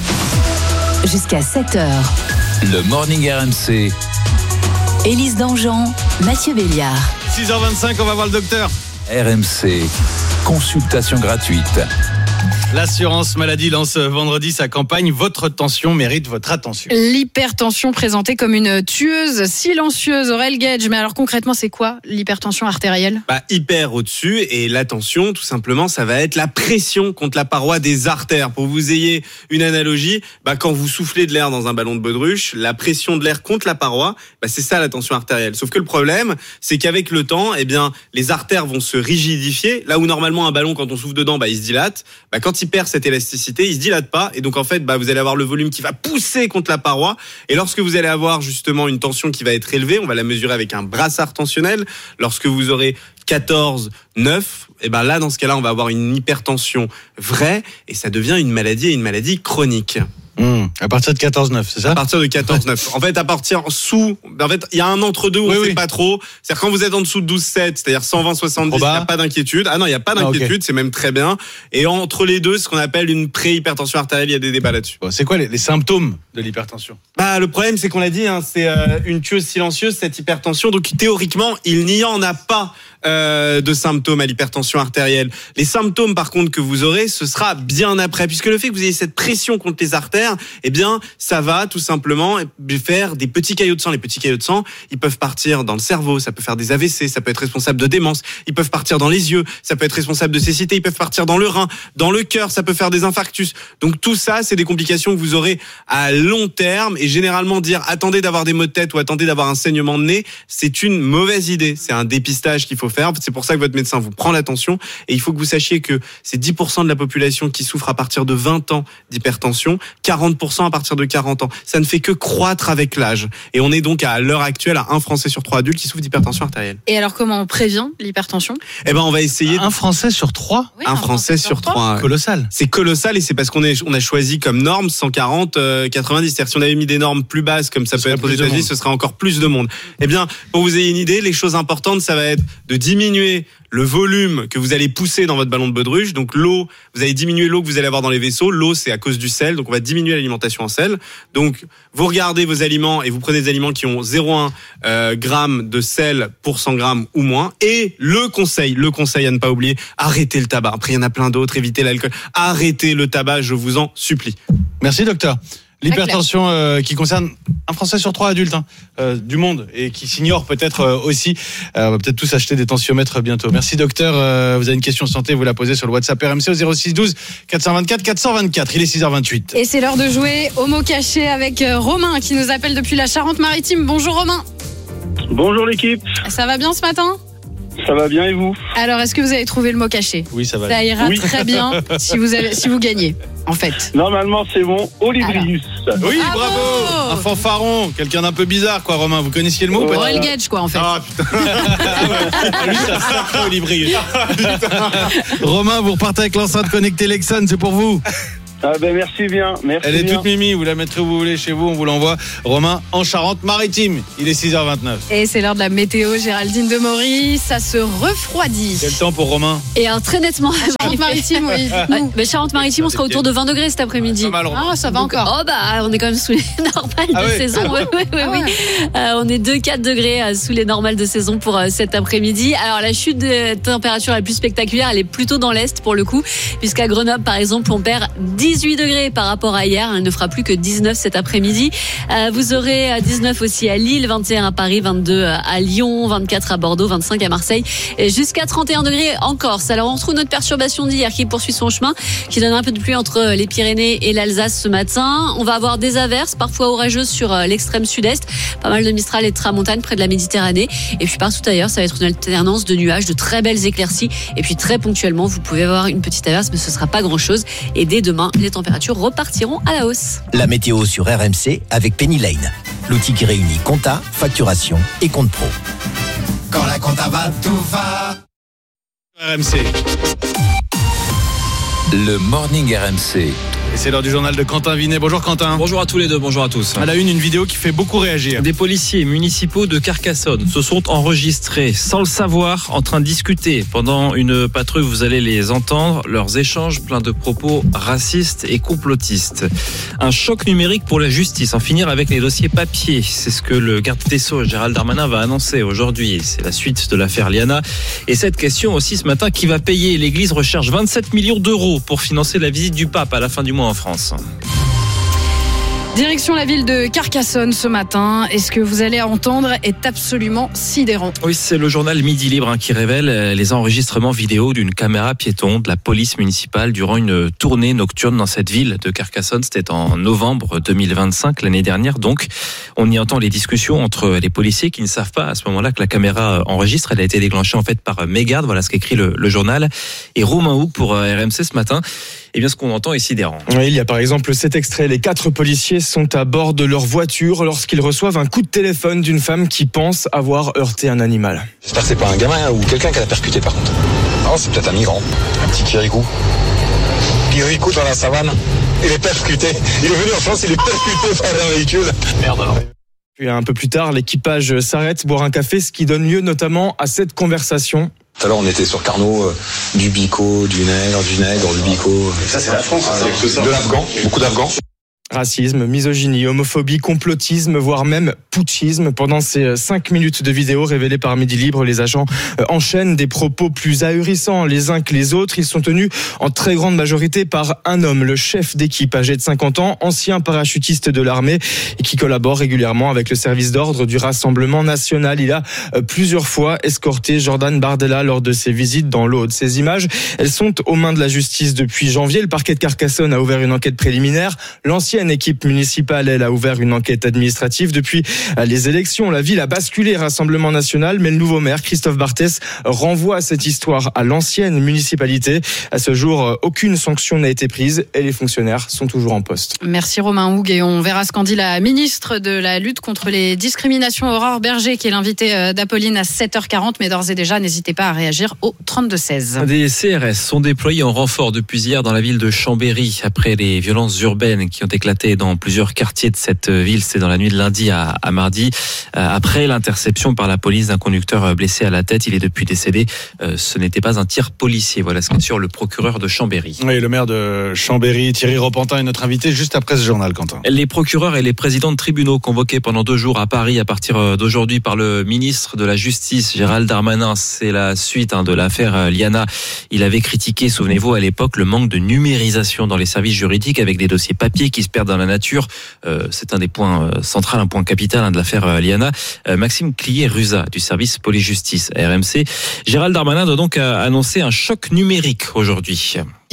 Jusqu'à sept heures.
Le Morning R M C.
Élise Dangean, Mathieu Béliard.
six heures vingt-cinq, on va voir le docteur.
R M C, consultation gratuite.
L'assurance maladie lance vendredi sa campagne. Votre tension mérite votre attention.
L'hypertension présentée comme une tueuse silencieuse, Aurel Gage. Mais alors concrètement, c'est quoi l'hypertension artérielle?
Bah, hyper au-dessus, et la tension, tout simplement, ça va être la pression contre la paroi des artères. Pour que vous ayez une analogie, bah, quand vous soufflez de l'air dans un ballon de baudruche, la pression de l'air contre la paroi, bah, c'est ça la tension artérielle. Sauf que le problème, c'est qu'avec le temps, eh bien, les artères vont se rigidifier. Là où normalement un ballon, quand on souffle dedans, bah, il se dilate. Bah, quand il perd cette élasticité, il se dilate pas, et donc en fait, bah, vous allez avoir le volume qui va pousser contre la paroi. Et lorsque vous allez avoir justement une tension qui va être élevée, on va la mesurer avec un brassard tensionnel. Lorsque vous aurez quatorze, neuf, et ben là, dans ce cas-là, on va avoir une hypertension vraie, et ça devient une maladie, et une maladie chronique.
Mmh. À partir de quatorze neuf, c'est ça?
À partir de quatorze neuf. En fait, à partir sous, en fait, il y a un entre-deux où oui, on ne oui. sait pas trop. C'est-à-dire quand vous êtes en dessous de douze sept, c'est-à-dire cent vingt soixante-dix, il n'y a pas d'inquiétude. Ah non, il n'y a pas d'inquiétude, ah, okay. C'est même très bien. Et entre les deux, ce qu'on appelle une pré-hypertension artérielle, il y a des débats là-dessus.
Bon, c'est quoi les, les symptômes de l'hypertension?
Bah, le problème, c'est qu'on l'a dit, hein, c'est euh, une tueuse silencieuse, cette hypertension. Donc, théoriquement, il n'y en a pas euh, de symptômes à l'hypertension artérielle. Les symptômes, par contre, que vous aurez, ce sera bien après. Puisque le fait que vous ayez cette pression contre les artères, eh bien, ça va tout simplement faire des petits caillots de sang. Les petits caillots de sang, ils peuvent partir dans le cerveau, ça peut faire des A V C, ça peut être responsable de démence, ils peuvent partir dans les yeux, ça peut être responsable de cécité, ils peuvent partir dans le rein, dans le cœur, ça peut faire des infarctus. Donc tout ça, c'est des complications que vous aurez à long terme, et généralement dire attendez d'avoir des maux de tête ou attendez d'avoir un saignement de nez, c'est une mauvaise idée. C'est un dépistage qu'il faut faire, c'est pour ça que votre médecin vous prend l'attention, et il faut que vous sachiez que c'est dix pour cent de la population qui souffre à partir de vingt ans d'hypertension, quarante pour cent à partir de quarante ans. Ça ne fait que croître avec l'âge. Et on est donc à l'heure actuelle à un Français sur trois adultes qui souffre d'hypertension artérielle.
Et alors comment on prévient l'hypertension?
Eh ben on va essayer.
Un Français sur trois?
Oui,
un, un
Français,
Français sur trois.
Colossal.
C'est colossal, et c'est parce qu'on est, on a choisi comme norme cent quarante, quatre-vingt-dix. C'est-à-dire que si on avait mis des normes plus basses comme ça, ça peut être aux États-Unis, ce serait encore plus de monde. Eh bien, pour vous ayez une idée, les choses importantes, ça va être de diminuer le volume que vous allez pousser dans votre ballon de baudruche. Donc l'eau, vous allez diminuer l'eau que vous allez avoir dans les vaisseaux. L'eau, c'est à cause du sel, donc on va diminuer l'alimentation en sel. Donc vous regardez vos aliments et vous prenez des aliments qui ont zéro virgule un euh, grammes de sel pour cent grammes ou moins. Et le conseil, le conseil à ne pas oublier, arrêtez le tabac. Après, il y en a plein d'autres, évitez l'alcool. Arrêtez le tabac, je vous en supplie.
Merci docteur. L'hypertension euh, qui concerne un Français sur trois adultes hein, euh, du monde, et qui s'ignore peut-être euh, aussi. Euh, on va peut-être tous acheter des tensiomètres bientôt. Merci docteur. Euh, vous avez une question santé, vous la posez sur le WhatsApp R M C au zéro six douze quatre cent vingt-quatre quatre cent vingt-quatre. Il est six heures vingt-huit.
Et c'est l'heure de jouer au mot caché avec Romain qui nous appelle depuis la Charente-Maritime. Bonjour Romain.
Bonjour l'équipe.
Ça va bien ce matin?
Ça va bien et vous?
Alors, est-ce que vous avez trouvé le mot caché?
Oui, ça va.
Ça ira
Oui.
très bien si vous, avez, si vous gagnez, en fait.
Normalement, c'est bon. Olibrius.
Oui,
Bravo.
bravo. Un fanfaron, quelqu'un d'un peu bizarre, quoi, Romain. Vous connaissiez le mot?
Ouais.
Royal Gage, quoi, en fait.
Ah putain. Lui, c'est un sacré Olibrius. Romain, vous repartez avec l'enceinte connectée Lexon, c'est pour vous.
Ah ben merci bien. Merci
Elle est
bien.
toute mimi, vous la mettrez où vous voulez chez vous, on vous l'envoie. Romain, en Charente-Maritime. Il est six heures vingt-neuf.
Et c'est l'heure de la météo, Géraldine de Maurice. Ça se refroidit.
Quel temps pour Romain?
Et alors très nettement,
Charente-Maritime, oui.
Ouais, mais Charente-Maritime, on sera autour de vingt degrés cet après-midi.
Pas mal, Romain.
Ah, ça va
Donc,
encore.
Oh bah, on est quand même sous les normales
Ah
de
ouais.
saison. Oui, oui, oui.
Ah
oui.
ouais.
Euh, on est deux à quatre degrés euh, sous les normales de saison pour euh, cet après-midi. Alors la chute de température la plus spectaculaire, elle est plutôt dans l'est pour le coup, puisqu'à Grenoble par exemple, on perd dix-huit degrés par rapport à hier. Il ne fera plus que dix-neuf cet après-midi. Euh, vous aurez dix-neuf aussi à Lille, vingt et un à Paris, vingt-deux à Lyon, vingt-quatre à Bordeaux, vingt-cinq à Marseille, et jusqu'à trente et un degrés en Corse. Alors on retrouve notre perturbation d'hier qui poursuit son chemin, qui donne un peu de pluie entre les Pyrénées et l'Alsace ce matin. On va avoir des averses, parfois orageuses sur l'extrême sud-est, pas mal de Mistral et de Tramontane près de la Méditerranée, et puis partout ailleurs ça va être une alternance de nuages, de très belles éclaircies, et puis très ponctuellement vous pouvez avoir une petite averse, mais ce sera pas grand-chose. Et dès demain, les températures repartiront à la hausse.
La météo sur R M C avec Penny Lane, l'outil qui réunit compta, facturation et compte pro.
Quand la compta va, tout va.
R M C.
Le Morning R M C.
Et c'est l'heure du journal de Quentin Vinet. Bonjour Quentin.
Bonjour à tous les deux, bonjour à tous.
À la une, une vidéo qui fait beaucoup réagir.
Des policiers municipaux de Carcassonne se sont enregistrés sans le savoir en train de discuter. Pendant une patrouille, vous allez les entendre, leurs échanges pleins de propos racistes et complotistes. Un choc numérique pour la justice, en finir avec les dossiers papier. C'est ce que le garde des Sceaux, Gérald Darmanin, va annoncer aujourd'hui. C'est la suite de l'affaire Liana. Et cette question aussi ce matin, qui va payer? L'Église recherche vingt-sept millions d'euros pour financer la visite du pape à la fin du mois en France.
Direction la ville de Carcassonne ce matin. Et ce que vous allez entendre est absolument sidérant.
Oui, c'est le journal Midi Libre hein, qui révèle les enregistrements vidéo d'une caméra piéton de la police municipale durant une tournée nocturne dans cette ville de Carcassonne. C'était en novembre deux mille vingt-cinq, l'année dernière. Donc, on y entend les discussions entre les policiers qui ne savent pas à ce moment-là que la caméra enregistre. Elle a été déclenchée en fait par Mégarde. Voilà ce qu'écrit le, le journal. Et Romain Houck pour R M C ce matin. Eh bien, ce qu'on entend est sidérant.
Oui, il y a par exemple cet extrait. Les quatre policiers sont à bord de leur voiture lorsqu'ils reçoivent un coup de téléphone d'une femme qui pense avoir heurté un animal.
J'espère que c'est pas un gamin ou quelqu'un qui l'a percuté par contre. Non, c'est peut-être un migrant, un petit kirikou. Kirikou dans la savane, il est percuté. Il est venu en France, il est percuté par un véhicule. Merde alors.
Puis un peu plus tard, l'équipage s'arrête boire un café, ce qui donne lieu notamment à cette conversation.
Tout à l'heure, on était sur Carnot, euh, du bico, du nègre, du nègre, du bico.
Ça, c'est la France,
Ah,
c'est que ça.
de l'Afghan, beaucoup d'Afghans.
Racisme, misogynie, homophobie, complotisme, voire même putschisme. Pendant ces cinq minutes de vidéo révélées par Midi Libre, les agents enchaînent des propos plus ahurissants les uns que les autres. Ils sont tenus en très grande majorité par un homme, le chef d'équipe âgé de cinquante ans, ancien parachutiste de l'armée et qui collabore régulièrement avec le service d'ordre du Rassemblement national. Il a plusieurs fois escorté Jordan Bardella lors de ses visites dans l'Aude. Ces images, elles sont aux mains de la justice depuis janvier. Le parquet de Carcassonne a ouvert une enquête préliminaire. L'ancien Une équipe municipale, elle, a ouvert une enquête administrative. Depuis les élections, la ville a basculé Rassemblement national, mais le nouveau maire, Christophe Barthès, renvoie cette histoire à l'ancienne municipalité. À ce jour, aucune sanction n'a été prise et les fonctionnaires sont toujours en poste.
Merci Romain Houck, et on verra ce qu'en dit la ministre de la lutte contre les discriminations, Aurore Berger, qui est l'invitée d'Apolline à sept heures quarante. Mais d'ores et déjà, n'hésitez pas à réagir au trente-deux seize.
Des C R S sont déployés en renfort depuis hier dans la ville de Chambéry après les violences urbaines qui ont éclaté dans plusieurs quartiers de cette ville. C'est dans la nuit de lundi à, à mardi. Euh, après l'interception par la police d'un conducteur blessé à la tête, il est depuis décédé. Euh, ce n'était pas un tir policier. Voilà ce qu'assure le procureur de Chambéry.
Oui, le maire de Chambéry, Thierry Repentin, est notre invité juste après ce journal, Quentin.
Les procureurs et les présidents de tribunaux convoqués pendant deux jours à Paris à partir d'aujourd'hui par le ministre de la Justice, Gérald Darmanin. C'est la suite hein, de l'affaire Liana. Il avait critiqué, souvenez-vous, à l'époque, le manque de numérisation dans les services juridiques avec des dossiers papier qui se perdent dans la nature. Euh, c'est un des points euh, centraux, un point capital hein, de l'affaire euh, Liana. Euh, Maxime Clier-Ruza du service police-justice R M C. Gérald Darmanin doit donc euh, annoncer un choc numérique aujourd'hui.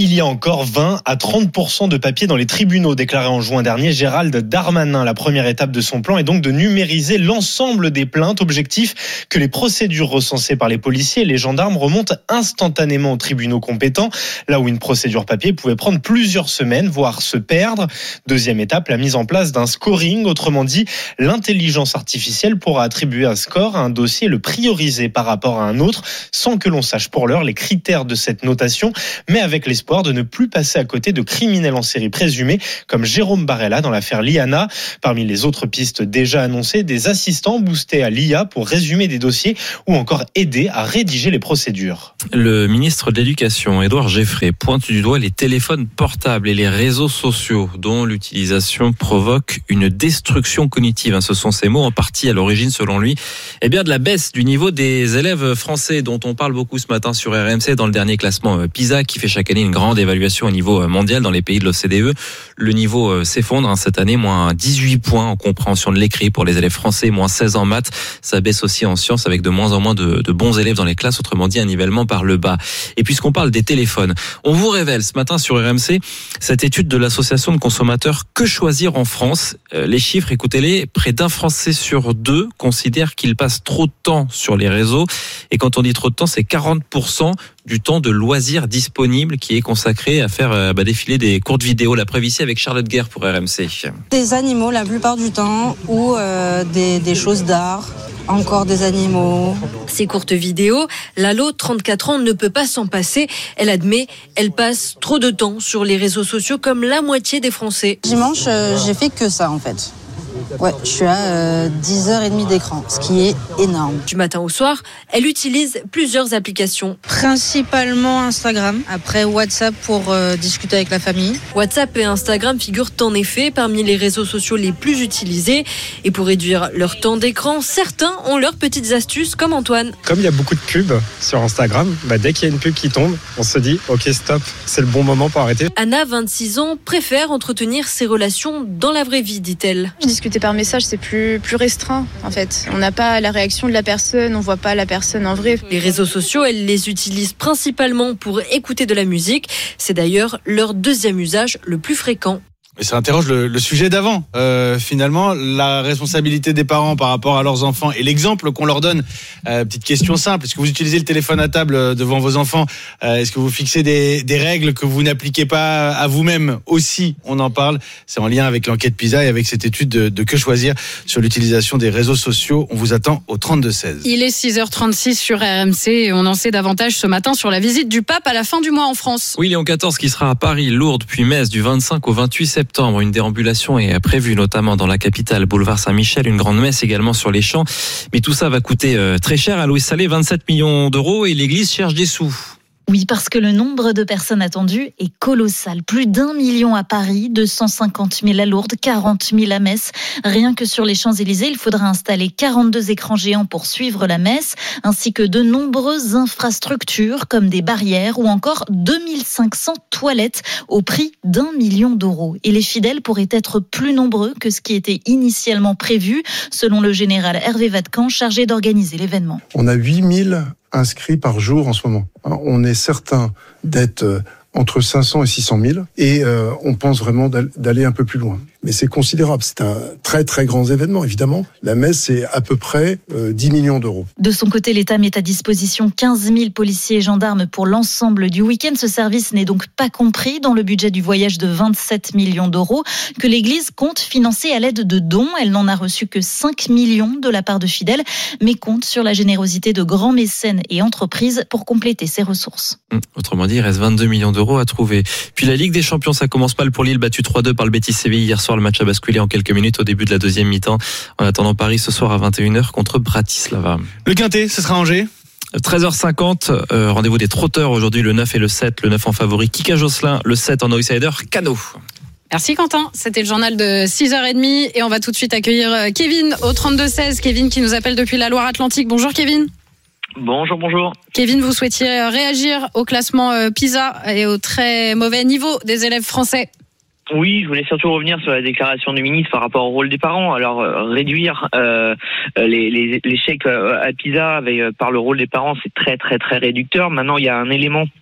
Il y a encore vingt à trente pour cent de papier dans les tribunaux, déclaré en juin dernier Gérald Darmanin. La première étape de son plan est donc de numériser l'ensemble des plaintes. Objectif, que les procédures recensées par les policiers et les gendarmes remontent instantanément aux tribunaux compétents, là où une procédure papier pouvait prendre plusieurs semaines, voire se perdre. Deuxième étape, la mise en place d'un scoring, autrement dit, l'intelligence artificielle pourra attribuer un score à un dossier et le prioriser par rapport à un autre, sans que l'on sache pour l'heure les critères de cette notation, mais avec l'espoir de ne plus passer à côté de criminels en série présumés, comme Jérôme Barella dans l'affaire Liana. Parmi les autres pistes déjà annoncées, des assistants boostés à l'I A pour résumer des dossiers ou encore aider à rédiger les procédures.
Le ministre de l'Éducation, Édouard Geffray, pointe du doigt les téléphones portables et les réseaux sociaux dont l'utilisation provoque une destruction cognitive. Ce sont ces mots en partie à l'origine, selon lui, eh bien, de la baisse du niveau des élèves français dont on parle beaucoup ce matin sur R M C dans le dernier classement PISA qui fait chaque année une grande évaluation au niveau mondial dans les pays de l'O C D E. Le niveau s'effondre cette année, moins dix-huit points en compréhension de l'écrit pour les élèves français, moins seize en maths. Ça baisse aussi en sciences avec de moins en moins de, de bons élèves dans les classes, autrement dit un nivellement par le bas. Et puisqu'on parle des téléphones, on vous révèle ce matin sur R M C cette étude de l'association de consommateurs Que Choisir en France. Les chiffres, écoutez-les, près d'un Français sur deux considère qu'il passe trop de temps sur les réseaux. Et quand on dit trop de temps, c'est quarante pour cent du temps de loisirs disponible qui est consacré à faire bah, défiler des courtes vidéos. La preuve ici avec Charlotte Guerre pour R M C.
Des animaux la plupart du temps ou euh, des, des choses d'art. Encore des animaux.
Ces courtes vidéos, Lalo, trente-quatre ans, ne peut pas s'en passer. Elle admet, elle passe trop de temps sur les réseaux sociaux comme la moitié des Français.
Dimanche, euh, j'ai fait que ça en fait. Ouais, je suis à euh, dix heures trente d'écran, ce qui est énorme.
Du matin au soir, elle utilise plusieurs applications.
Principalement Instagram, après WhatsApp pour euh, discuter avec la famille.
WhatsApp et Instagram figurent en effet parmi les réseaux sociaux les plus utilisés. Et pour réduire leur temps d'écran, certains ont leurs petites astuces, comme Antoine.
Comme il y a beaucoup de pubs sur Instagram, bah dès qu'il y a une pub qui tombe, on se dit « Ok, stop, c'est le bon moment pour arrêter ».
Anna, vingt-six ans, préfère entretenir ses relations dans la vraie vie, dit-elle.
Discuter par message, c'est plus, plus restreint en fait. On n'a pas la réaction de la personne, on voit pas la personne en vrai.
Les réseaux sociaux, elle les utilise principalement pour écouter de la musique. C'est d'ailleurs leur deuxième usage le plus fréquent.
Et ça interroge le, le sujet d'avant. Euh, finalement, la responsabilité des parents par rapport à leurs enfants et l'exemple qu'on leur donne. Euh, petite question simple. Est-ce que vous utilisez le téléphone à table devant vos enfants ? euh, Est-ce que vous fixez des, des règles que vous n'appliquez pas à vous-même aussi ? On en parle. C'est en lien avec l'enquête PISA et avec cette étude de, de Que Choisir sur l'utilisation des réseaux sociaux. On vous attend au trente-deux seize.
Il est six heures trente-six sur R M C et on en sait davantage ce matin sur la visite du pape à la fin du mois en France.
Oui, Léon quatorze qui sera à Paris, Lourdes, puis Metz du vingt-cinq au vingt-huit septembre. Une déambulation est prévue notamment dans la capitale, boulevard Saint-Michel, une grande messe également sur les champs. Mais tout ça va coûter très cher à Louis Salé, vingt-sept millions d'euros et l'église cherche des sous.
Oui, parce que le nombre de personnes attendues est colossal. Plus d'un million à Paris, deux cent cinquante mille à Lourdes, quarante mille à Metz. Rien que sur les Champs-Élysées, il faudra installer quarante-deux écrans géants pour suivre la messe, ainsi que de nombreuses infrastructures comme des barrières ou encore deux mille cinq cents toilettes au prix d'un million d'euros. Et les fidèles pourraient être plus nombreux que ce qui était initialement prévu, selon le général Hervé Vatcan, chargé d'organiser l'événement.
On a huit mille inscrits par jour en ce moment. On est certain d'être entre cinq cents et six cent mille et euh, on pense vraiment d'aller un peu plus loin. Mais c'est considérable, c'est un très très grand événement évidemment. La messe, c'est à peu près euh, dix millions d'euros.
De son côté, l'État met à disposition quinze mille policiers et gendarmes pour l'ensemble du week-end. Ce service n'est donc pas compris dans le budget du voyage de vingt-sept millions d'euros que l'Église compte financer à l'aide de dons. Elle n'en a reçu que cinq millions de la part de fidèles, mais compte sur la générosité de grands mécènes et entreprises pour compléter ses ressources.
Autrement dit, il reste vingt-deux millions d'euros à trouver. Puis la Ligue des Champions, ça commence mal pour Lille, battu trois deux par le Betis Séville hier soir. Le match a basculé en quelques minutes au début de la deuxième mi-temps. En attendant Paris ce soir à vingt et une heures contre Bratislava.
Le Quintet, ce sera Angers.
treize heures cinquante, euh, rendez-vous des trotteurs aujourd'hui, le neuf et le sept. Le neuf en favori, Kika Josselin, le sept en outsider, Cano.
Merci Quentin, c'était le journal de six heures trente et on va tout de suite accueillir Kevin au trente-deux seize. Kevin qui nous appelle depuis la Loire-Atlantique. Bonjour Kevin.
Bonjour, bonjour.
Kevin, vous souhaitiez réagir au classement PISA et au très mauvais niveau des élèves français.
Oui, je voulais surtout revenir sur la déclaration du ministre par rapport au rôle des parents. Alors, euh, réduire euh, les, les, l'échec à PISA avec, euh, par le rôle des parents, c'est très, très, très réducteur. Maintenant, il y a un élément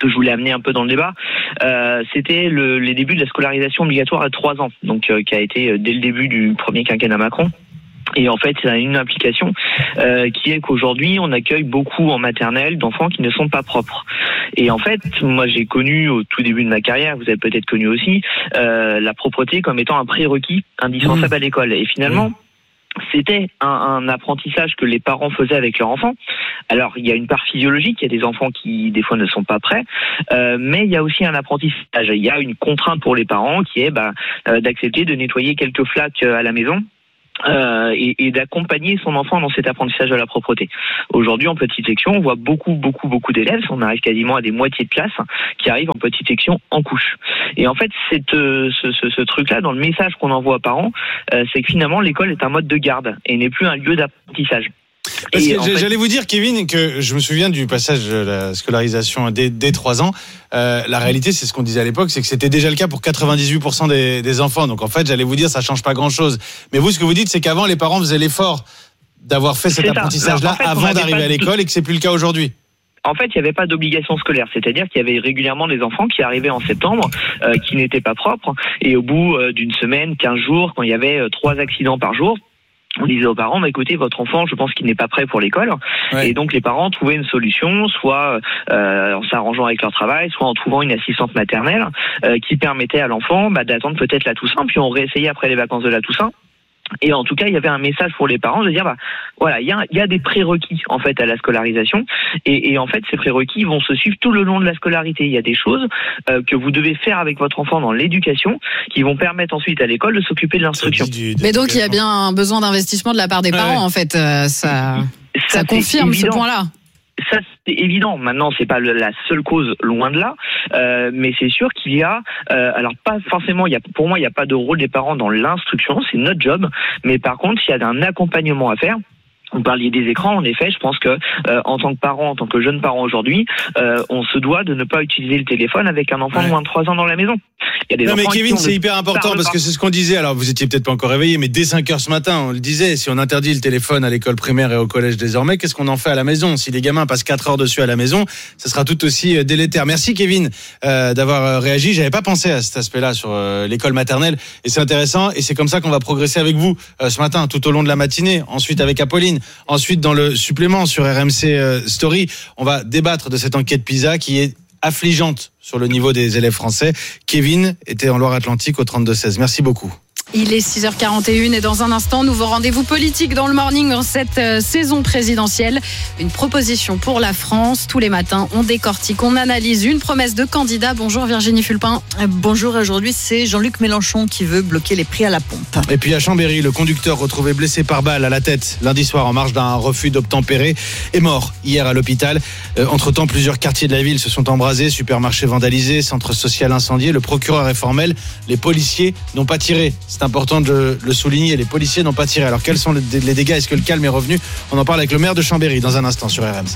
que je voulais amener un peu dans le débat, euh, c'était le, les débuts de la scolarisation obligatoire à trois ans, donc euh, qui a été euh, dès le début du premier quinquennat Macron. Et en fait, ça a une implication euh, qui est qu'aujourd'hui, on accueille beaucoup en maternelle d'enfants qui ne sont pas propres. Et en fait, moi, j'ai connu au tout début de ma carrière, vous avez peut-être connu aussi, euh, la propreté comme étant un prérequis indispensable mmh. à l'école. Et finalement, mmh. c'était un, un apprentissage que les parents faisaient avec leurs enfants. Alors, il y a une part physiologique, il y a des enfants qui, des fois, ne sont pas prêts, euh, mais il y a aussi un apprentissage. Il y a une contrainte pour les parents qui est bah, euh, d'accepter de nettoyer quelques flaques à la maison. Euh, et, et d'accompagner son enfant dans cet apprentissage de la propreté. Aujourd'hui, en petite section, on voit beaucoup, beaucoup, beaucoup d'élèves. On arrive quasiment à des moitiés de classe qui arrivent en petite section en couche. Et en fait, cette, euh, ce, ce, ce truc-là, dans le message qu'on envoie aux parents, euh, c'est que finalement, l'école est un mode de garde et n'est plus un lieu d'apprentissage.
Parce
Et
que
en
j'allais
fait,
vous dire, Kevin, que je me souviens du passage de la scolarisation dès, dès trois ans. Euh, la réalité, c'est ce qu'on disait à l'époque, c'est que c'était déjà le cas pour quatre-vingt-dix-huit pour cent des, des enfants. Donc en fait, j'allais vous dire, ça change pas grand-chose. Mais vous, ce que vous dites, c'est qu'avant, les parents faisaient l'effort d'avoir fait cet apprentissage-là en fait, avant d'arriver à l'école et que c'est plus le cas aujourd'hui.
En fait, il n'y avait pas d'obligation scolaire, c'est-à-dire qu'il y avait régulièrement des enfants qui arrivaient en septembre, euh, qui n'étaient pas propres, et au bout euh, d'une semaine, quinze jours, quand il y avait euh, trois accidents par jour, on disait aux parents, bah, écoutez, votre enfant, je pense qu'il n'est pas prêt pour l'école. Ouais. Et donc, les parents trouvaient une solution, soit euh, en s'arrangeant avec leur travail, soit en trouvant une assistante maternelle euh, qui permettait à l'enfant bah, d'attendre peut-être la Toussaint, puis on réessayait après les vacances de la Toussaint. Et en tout cas, il y avait un message pour les parents de dire, bah, voilà, il y a, il y a des prérequis, en fait, à la scolarisation. Et, et en fait, ces prérequis vont se suivre tout le long de la scolarité. Il y a des choses euh, que vous devez faire avec votre enfant dans l'éducation qui vont permettre ensuite à l'école de s'occuper de l'instruction.
Mais donc, il y a bien un besoin d'investissement de la part des parents, ouais. en fait. Euh, ça, ça, ça confirme ce point-là.
Ça, c'est évident. Maintenant, c'est pas la seule cause, loin de là, euh, mais c'est sûr qu'il y a, euh, alors pas forcément, il y a, pour moi, il n'y a pas de rôle des parents dans l'instruction, c'est notre job, mais par contre, il y a un accompagnement à faire. Vous parliez des écrans, en effet, je pense que euh, en tant que parent, en tant que jeune parent aujourd'hui, euh, on se doit de ne pas utiliser le téléphone avec un enfant ouais. de moins de trois ans dans la maison.
Il y a des non mais Kevin, c'est hyper important parce que c'est ce qu'on disait. Alors vous étiez peut-être pas encore réveillé, mais dès cinq heures ce matin, on le disait, si on interdit le téléphone à l'école primaire et au collège désormais, qu'est-ce qu'on en fait à la maison? Si les gamins passent quatre heures dessus à la maison, ça sera tout aussi délétère. Merci Kevin euh, d'avoir réagi. J'avais pas pensé à cet aspect-là sur euh, l'école maternelle et c'est intéressant et c'est comme ça qu'on va progresser avec vous euh, ce matin, tout au long de la matinée. Ensuite avec Apolline, ensuite dans le supplément sur R M C euh, Story, on va débattre de cette enquête PISA qui est affligeante sur le niveau des élèves français. Kevin était en Loire-Atlantique au trente-deux seize. Merci beaucoup.
Il est six heures quarante et une et dans un instant, nouveau rendez-vous politique dans le morning en cette euh, saison présidentielle. Une proposition pour la France. Tous les matins, on décortique, on analyse une promesse de candidat. Bonjour Virginie Fulpin.
Bonjour, aujourd'hui c'est Jean-Luc Mélenchon qui veut bloquer les prix à la pompe.
Et puis à Chambéry, le conducteur retrouvé blessé par balle à la tête lundi soir en marge d'un refus d'obtempérer est mort hier à l'hôpital. Euh, entre-temps, plusieurs quartiers de la ville se sont embrasés, supermarchés vandalisés, centre social incendié. Le procureur est formel, les policiers n'ont pas tiré. C'est important de le souligner, les policiers n'ont pas tiré. Alors quels sont les dégâts? Est-ce que le calme est revenu? On en parle avec le maire de Chambéry dans un instant sur R M C.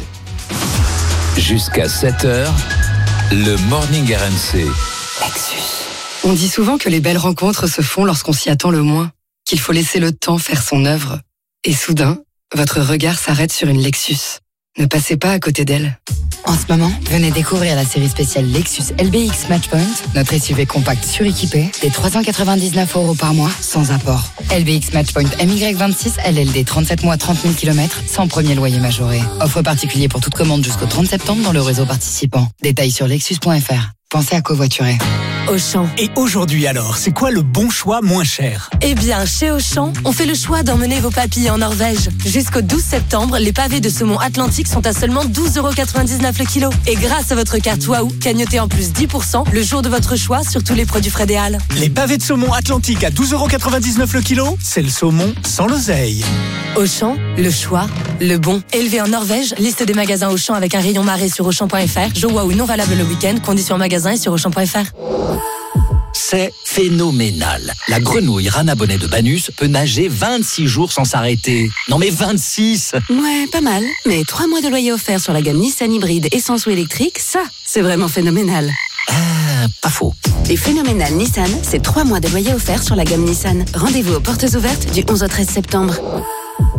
Jusqu'à sept heures, le Morning R M C.
Lexus. On dit souvent que les belles rencontres se font lorsqu'on s'y attend le moins, qu'il faut laisser le temps faire son œuvre. Et soudain, votre regard s'arrête sur une Lexus. Ne passez pas à côté d'elle. En ce moment, venez découvrir la série spéciale Lexus L B X Matchpoint, notre S U V compact suréquipé, des trois cent quatre-vingt-dix-neuf euros par mois, sans apport. L B X Matchpoint M Y vingt-six, L L D trente-sept mois, trente mille kilomètres, sans premier loyer majoré. Offre particulier pour toute commande jusqu'au trente septembre dans le réseau participant. Détails sur lexus point f r. Pensez à covoiturer.
Auchan. Et aujourd'hui alors, c'est quoi le bon choix moins cher?
Eh bien, chez Auchan, on fait le choix d'emmener vos papilles en Norvège. Jusqu'au douze septembre, les pavés de saumon Atlantique sont à seulement douze euros quatre-vingt-dix-neuf le kilo. Et grâce à votre carte Waouh, cagnotez en plus dix pour cent le jour de votre choix sur tous les produits frais des Halles.
Les pavés de saumon Atlantique à douze euros quatre-vingt-dix-neuf le kilo, c'est le saumon sans l'oseille.
Auchan, le choix, le bon. Élevé en Norvège, liste des magasins Auchan avec un rayon marée sur Auchan point f r. Joe Waouh non valable le week-end, conditions en magasin et sur Auchan point f r.
C'est phénoménal. La grenouille Rana Bonnet de Banus peut nager vingt-six jours sans s'arrêter. Non mais vingt-six!
Ouais, pas mal. Mais trois mois de loyer offert sur la gamme Nissan hybride essence ou électrique, ça, c'est vraiment phénoménal.
Ah, pas faux.
Et phénoménal Nissan, c'est trois mois de loyer offert sur la gamme Nissan. Rendez-vous aux portes ouvertes du onze au treize septembre.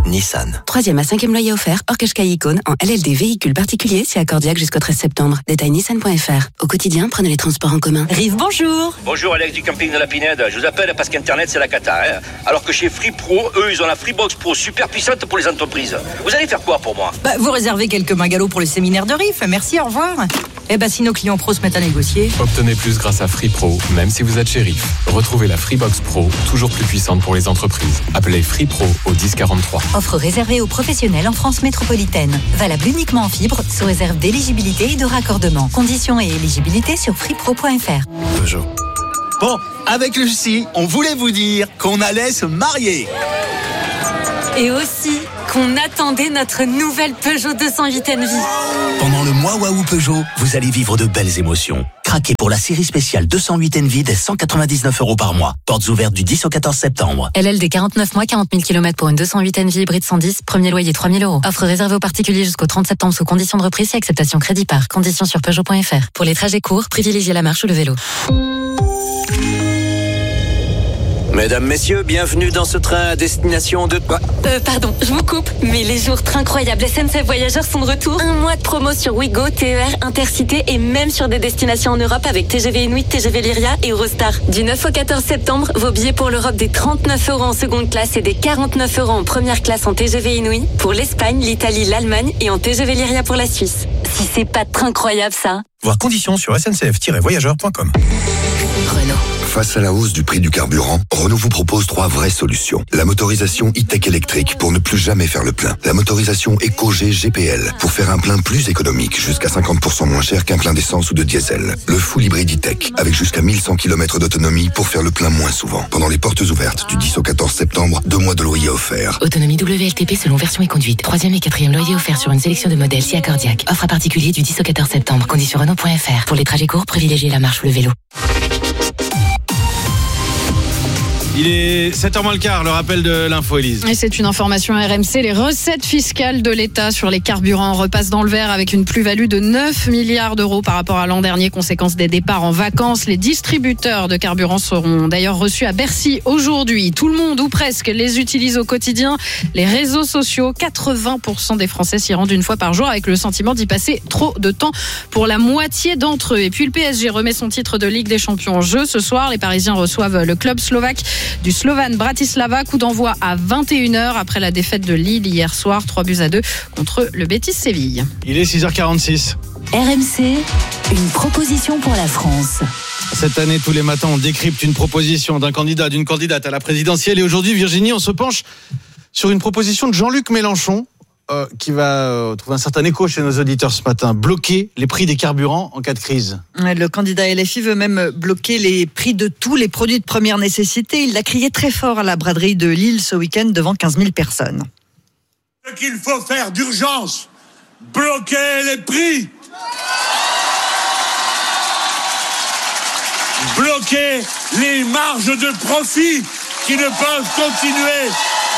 Nissan.
Troisième à cinquième loyer offert, hors Qashqai Icône, en L L D véhicule particulier, c'est accordiaque jusqu'au treize septembre. Détail nissan point f r. Au quotidien, prenez les transports en commun.
Rive, bonjour.
Bonjour Alex du camping de la Pinède. Je vous appelle parce qu'Internet c'est la cata. Hein. Alors que chez Free Pro, eux, ils ont la Freebox Pro super puissante pour les entreprises. Vous allez faire quoi pour moi?
Bah, vous réservez quelques bungalows pour le séminaire de Riff. Merci, au revoir. Eh ben, si nos clients pros se mettent à négocier.
Obtenez plus grâce à Free Pro, même si vous êtes chez Riff. Retrouvez la Freebox Pro, toujours plus puissante pour les entreprises. Appelez Free Pro au dix quarante-trois.
Offre réservée aux professionnels en France métropolitaine. Valable uniquement en fibre, sous réserve d'éligibilité et de raccordement. Conditions et éligibilité sur freepro point f r.
Peugeot.
Bon, avec Lucie, on voulait vous dire qu'on allait se marier.
Et aussi qu'on attendait notre nouvelle Peugeot deux cent huit N V.
Pendant le mois Waouh Peugeot, vous allez vivre de belles émotions. Craquez pour la série spéciale deux cent huit N V dès cent quatre-vingt-dix-neuf euros par mois. Portes ouvertes du dix au quatorze septembre.
L L D quarante-neuf mois, quarante mille kilomètres pour une deux cent huit N V hybride cent dix, premier loyer trois mille euros. Offre réservée aux particuliers jusqu'au trente septembre sous conditions de reprise et acceptation crédit par. Conditions sur Peugeot point f r. Pour les trajets courts, privilégiez la marche ou le vélo.
Mesdames, messieurs, bienvenue dans ce train à destination de...
Euh, pardon, je vous coupe, mais les jours incroyables S N C F Voyageurs sont de retour. Un mois de promo sur Ouigo, T E R, Intercité et même sur des destinations en Europe avec T G V Inuit, T G V Lyria et Eurostar. Du neuf au quatorze septembre, vos billets pour l'Europe des trente-neuf euros en seconde classe et des quarante-neuf euros en première classe en T G V Inuit. Pour l'Espagne, l'Italie, l'Allemagne et en T G V Lyria pour la Suisse. Si c'est pas incroyable ça.
Voir conditions sur s n c f tiret voyageurs point com.
Renault.
Face à la hausse du prix du carburant, Renault vous propose trois vraies solutions. La motorisation e-tech électrique pour ne plus jamais faire le plein. La motorisation EcoG G P L pour faire un plein plus économique, jusqu'à cinquante pour cent moins cher qu'un plein d'essence ou de diesel. Le full hybride e-tech avec jusqu'à mille cent kilomètres d'autonomie pour faire le plein moins souvent. Pendant les portes ouvertes du dix au quatorze septembre, deux mois de loyer offerts.
Autonomie W L T P selon version et conduite. Troisième et quatrième loyer offert sur une sélection de modèles si accordiaque. Offre à particulier du dix au quatorze septembre. Conditions Renault point f r. Pour les trajets courts, privilégiez la marche ou le vélo.
Il est sept heures moins le quart, le rappel de l'info, Élise.
Et c'est une information R M C. Les recettes fiscales de l'État sur les carburants repassent dans le vert avec une plus-value de neuf milliards d'euros par rapport à l'an dernier, conséquence des départs en vacances. Les distributeurs de carburants seront d'ailleurs reçus à Bercy aujourd'hui. Tout le monde, ou presque, les utilise au quotidien. Les réseaux sociaux, quatre-vingts pour cent des Français s'y rendent une fois par jour avec le sentiment d'y passer trop de temps pour la moitié d'entre eux. Et puis le P S G remet son titre de Ligue des Champions en jeu. Ce soir, les Parisiens reçoivent le club slovaque du Slovan Bratislava. Coup d'envoi à vingt et une heures après la défaite de Lille hier soir, trois buts à deux contre le Betis Séville.
Il est six heures quarante-six.
R M C, une proposition pour la France.
Cette année, tous les matins, on décrypte une proposition d'un candidat, d'une candidate à la présidentielle. Et aujourd'hui, Virginie, on se penche sur une proposition de Jean-Luc Mélenchon. Euh, qui va euh, trouver un certain écho chez nos auditeurs ce matin, bloquer les prix des carburants en cas de crise.
Le candidat L F I veut même bloquer les prix de tous les produits de première nécessité. Il l'a crié très fort à la braderie de Lille ce week-end devant quinze mille personnes.
Ce qu'il faut faire d'urgence, bloquer les prix. Bloquer les marges de profit qui ne peuvent continuer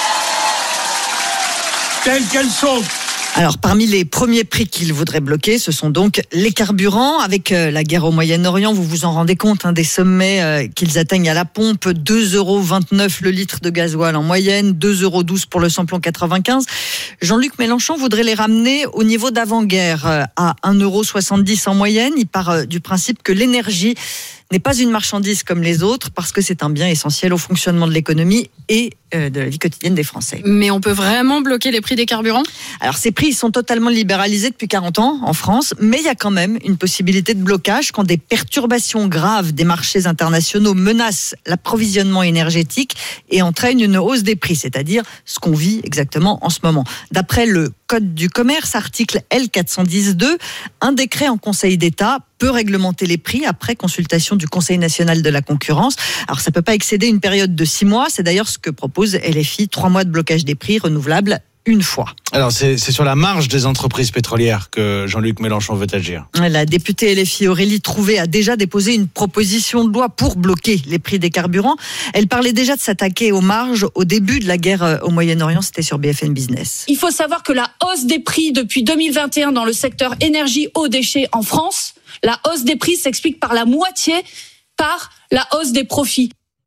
telles qu'elles sont.
Alors, parmi les premiers prix qu'il voudrait bloquer, ce sont donc les carburants. Avec euh, la guerre au Moyen-Orient, vous vous en rendez compte, hein, des sommets euh, qu'ils atteignent à la pompe, deux euros vingt-neuf le litre de gasoil en moyenne, deux euros douze pour le samplon quatre-vingt-quinze. Jean-Luc Mélenchon voudrait les ramener au niveau d'avant-guerre, euh, à un euro soixante-dix en moyenne. Il part euh, du principe que l'énergie n'est pas une marchandise comme les autres parce que c'est un bien essentiel au fonctionnement de l'économie et euh, de la vie quotidienne des Français.
Mais on peut vraiment bloquer les prix des carburants ?
Alors ces prix ils sont totalement libéralisés depuis quarante ans en France, mais il y a quand même une possibilité de blocage quand des perturbations graves des marchés internationaux menacent l'approvisionnement énergétique et entraînent une hausse des prix, c'est-à-dire ce qu'on vit exactement en ce moment. D'après le Code du commerce, article L quatre cent dix deux, un décret en Conseil d'État peut réglementer les prix après consultation du Conseil national de la concurrence. Alors ça peut pas excéder une période de six mois, c'est d'ailleurs ce que propose L F I, trois mois de blocage des prix renouvelables une fois.
Alors c'est, c'est sur la marge des entreprises pétrolières que Jean-Luc Mélenchon veut agir.
La députée L F I Aurélie Trouvé a déjà déposé une proposition de loi pour bloquer les prix des carburants. Elle parlait déjà de s'attaquer aux marges au début de la guerre au Moyen-Orient, c'était sur B F M Business.
Il faut savoir que la hausse des prix depuis deux mille vingt et un dans le secteur énergie eau déchets en France, la hausse des prix s'explique par la moitié par la hausse des profits.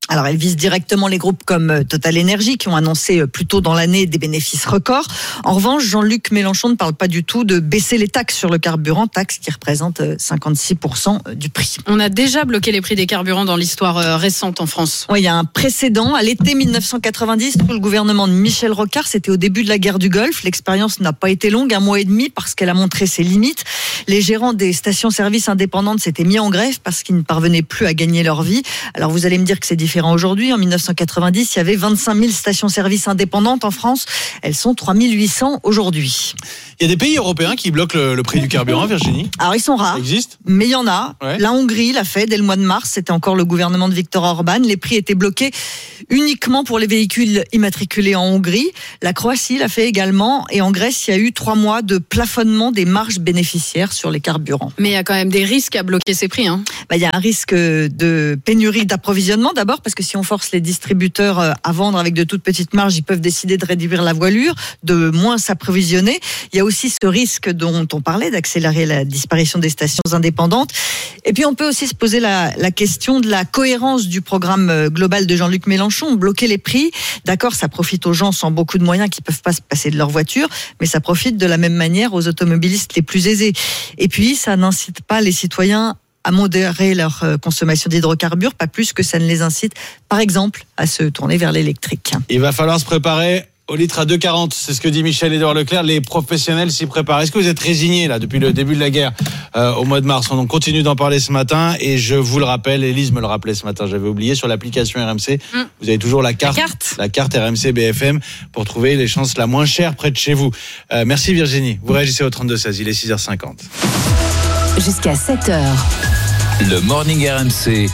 Alors, elle vise directement les groupes comme Total Energy qui ont annoncé plus tôt dans l'année des bénéfices records. En revanche, Jean-Luc Mélenchon ne parle pas du tout de baisser les taxes sur le carburant, taxes qui représentent cinquante-six pour cent du prix.
On a déjà bloqué les prix des carburants dans l'histoire récente en France.
Oui, il y a un précédent. À l'été dix-neuf cent quatre-vingt-dix, sous le gouvernement de Michel Rocard, c'était au début de la guerre du Golfe. L'expérience n'a pas été longue, un mois et demi, parce qu'elle a montré ses limites. Les gérants des stations-service indépendantes s'étaient mis en grève parce qu'ils ne parvenaient plus à gagner leur vie. Alors vous allez me dire que c'est différent aujourd'hui. En dix-neuf cent quatre-vingt-dix, il y avait vingt-cinq mille stations-service indépendantes en France. Elles sont trois mille huit cents aujourd'hui.
Il y a des pays européens qui bloquent le, le prix du carburant, Virginie ?
Alors ils sont rares.
Ça existe ?
Mais il y en a.
Ouais.
La Hongrie l'a fait dès le mois de mars. C'était encore le gouvernement de Viktor Orban. Les prix étaient bloqués uniquement pour les véhicules immatriculés en Hongrie. La Croatie l'a fait également. Et en Grèce, il y a eu trois mois de plafonnement des marges bénéficiaires sur les carburants.
Mais il y a quand même des risques à bloquer ces prix. Hein.
Bah, il y a un risque de pénurie d'approvisionnement d'abord, parce que si on force les distributeurs à vendre avec de toutes petites marges, ils peuvent décider de réduire la voilure, de moins s'approvisionner. Il y a aussi ce risque dont on parlait, d'accélérer la disparition des stations indépendantes. Et puis on peut aussi se poser la, la question de la cohérence du programme global de Jean-Luc Mélenchon. Bloquer les prix, d'accord, ça profite aux gens sans beaucoup de moyens qui ne peuvent pas se passer de leur voiture, mais ça profite de la même manière aux automobilistes les plus aisés. Et puis ça n'incite pas les citoyens à modérer leur consommation d'hydrocarbures, pas plus que ça ne les incite, par exemple, à se tourner vers l'électrique.
Il va falloir se préparer au litre à deux quarante, c'est ce que dit Michel-Édouard Leclerc. Les professionnels s'y préparent. Est-ce que vous êtes résignés là depuis le début de la guerre euh, au mois de mars ? On continue d'en parler ce matin et je vous le rappelle, Élise me le rappelait ce matin, j'avais oublié, sur l'application R M C, mmh. vous avez toujours la carte,
la carte,
la carte R M C B F M pour trouver l'essence la moins chère près de chez vous. Euh, merci Virginie. Vous réagissez au trente-deux seize, il est six heures cinquante.
Jusqu'à sept heures.
Le Morning R M C.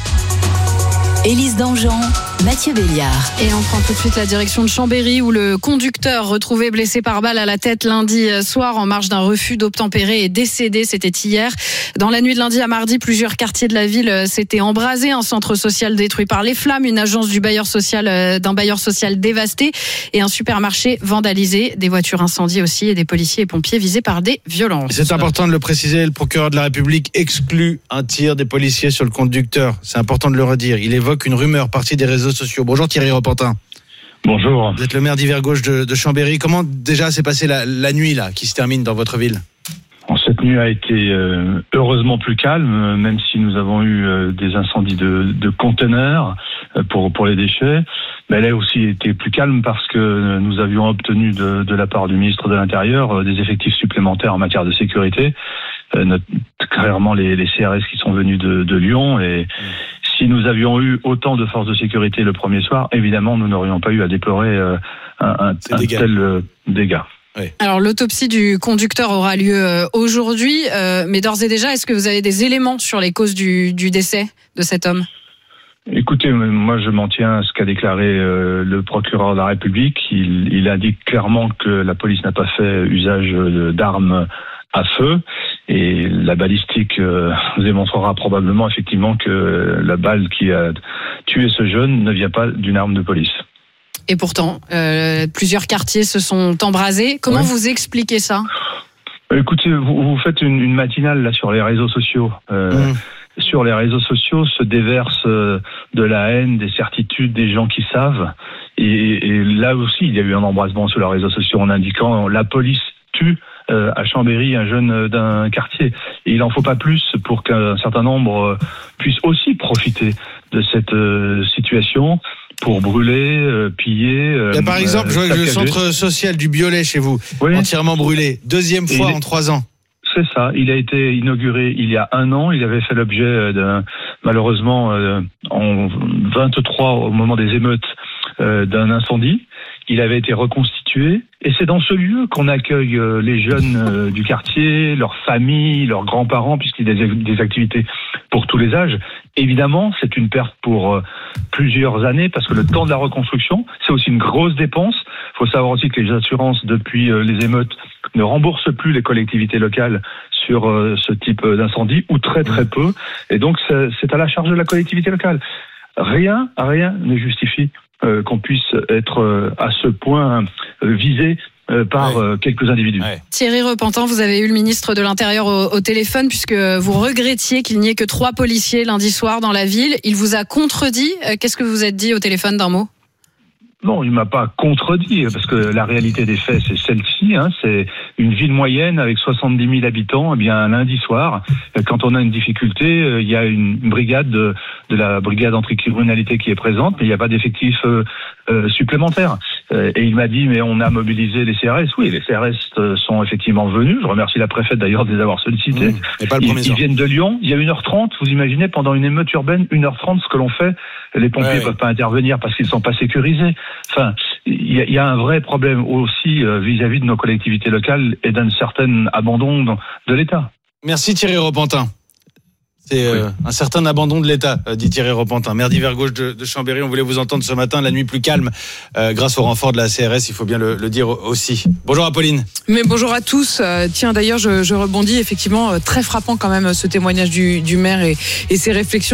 Élise Dangean, Mathieu Béliard.
Et on prend tout de suite la direction de Chambéry où le conducteur retrouvé blessé par balle à la tête lundi soir en marge d'un refus d'obtempérer est décédé. C'était hier. Dans la nuit de lundi à mardi, plusieurs quartiers de la ville s'étaient embrasés. Un centre social détruit par les flammes, une agence du bailleur social, d'un bailleur social dévasté et un supermarché vandalisé. Des voitures incendiées aussi et des policiers et pompiers visés par des violences.
C'est important de le préciser, le procureur de la République exclut un tir des policiers sur le conducteur. C'est important de le redire. Il évoque une rumeur partie des réseaux sociaux. Bonjour Thierry Repentin.
Bonjour.
Vous êtes le maire d'Hiver Gauche de, de Chambéry. Comment déjà s'est passée la, la nuit là, qui se termine dans votre ville ?
Cette nuit a été euh, heureusement plus calme, même si nous avons eu euh, des incendies de, de conteneurs euh, pour, pour les déchets. Mais elle a aussi été plus calme parce que nous avions obtenu de, de la part du ministre de l'Intérieur euh, des effectifs supplémentaires en matière de sécurité. Euh, notre, clairement les, les C R S qui sont venus de, de Lyon. Et si nous avions eu autant de forces de sécurité le premier soir, évidemment, nous n'aurions pas eu à déplorer euh, un, un, un tel euh, dégât.
Oui.
Alors l'autopsie du conducteur aura lieu aujourd'hui, euh, mais d'ores et déjà, est-ce que vous avez des éléments sur les causes du, du décès de cet homme ?
Écoutez, moi je m'en tiens à ce qu'a déclaré euh, le procureur de la République. Il, il indique clairement que la police n'a pas fait usage d'armes à feu et la balistique euh, démontrera probablement effectivement que la balle qui a tué ce jeune ne vient pas d'une arme de police.
Et pourtant, euh, plusieurs quartiers se sont embrasés. Comment ouais. vous expliquez ça ?
Écoutez, vous, vous faites une, une matinale là sur les réseaux sociaux. Euh, mmh. Sur les réseaux sociaux se déverse euh, de la haine, des certitudes, des gens qui savent. Et, et là aussi, il y a eu un embrasement sur les réseaux sociaux en indiquant la police tue euh, à Chambéry un jeune d'un quartier. Et il n'en faut pas plus pour qu'un certain nombre euh, puissent aussi profiter de cette euh, situation pour brûler, euh, piller. Euh,
Là, par exemple, euh, le centre social du Biolay chez vous, oui. entièrement brûlé, deuxième fois en trois ans.
C'est ça. Il a été inauguré il y a un an. Il avait fait l'objet d'un, malheureusement, euh, en vingt-trois au moment des émeutes, euh, d'un incendie. Il avait été reconstitué. Et c'est dans ce lieu qu'on accueille euh, les jeunes euh, du quartier, leurs familles, leurs grands-parents, puisqu'il y a des, des activités pour tous les âges. Évidemment, c'est une perte pour euh, plusieurs années, parce que le temps de la reconstruction, c'est aussi une grosse dépense. Il faut savoir aussi que les assurances, depuis euh, les émeutes, ne remboursent plus les collectivités locales sur euh, ce type d'incendie, ou très très peu. Et donc, c'est, c'est à la charge de la collectivité locale. Rien, rien ne justifie Euh, qu'on puisse être euh, à ce point euh, visé euh, par ouais. euh, quelques individus.
Ouais. Thierry Repentin, vous avez eu le ministre de l'Intérieur au, au téléphone puisque vous regrettiez qu'il n'y ait que trois policiers lundi soir dans la ville. Il vous a contredit. Qu'est-ce que vous vous êtes dit au téléphone d'un mot ?
Non, il m'a pas contredit, parce que la réalité des faits, c'est celle-ci. Hein, c'est une ville moyenne avec soixante-dix mille habitants. Eh bien, un lundi soir, quand on a une difficulté, il y a une brigade de, de la brigade anticriminalité qui est présente, mais il n'y a pas d'effectifs euh, euh, supplémentaires. Euh, et il m'a dit, mais on a mobilisé les C R S. Oui, les C R S sont effectivement venus. Je remercie la préfète d'ailleurs de les avoir sollicités.
Mmh, pas le
ils,
premier
ils viennent de Lyon. Il y a une heure trente. Vous imaginez, pendant une émeute urbaine, une heure trente, ce que l'on fait. Les pompiers ne ouais, peuvent ouais. pas intervenir parce qu'ils ne sont pas sécurisés. Enfin, il y, y a un vrai problème aussi euh, vis-à-vis de nos collectivités locales et d'un certain abandon de l'État.
Merci Thierry Repentin. C'est euh, oui. un certain abandon de l'État, dit Thierry Repentin, maire d'Hiver Gauche de, de Chambéry. On voulait vous entendre ce matin, la nuit plus calme, euh, grâce au renfort de la C R S, il faut bien le, le dire aussi. Bonjour Apolline.
Mais bonjour à tous. Euh, tiens, d'ailleurs, je, je rebondis, effectivement, euh, très frappant quand même ce témoignage du, du maire et, et ses réflexions.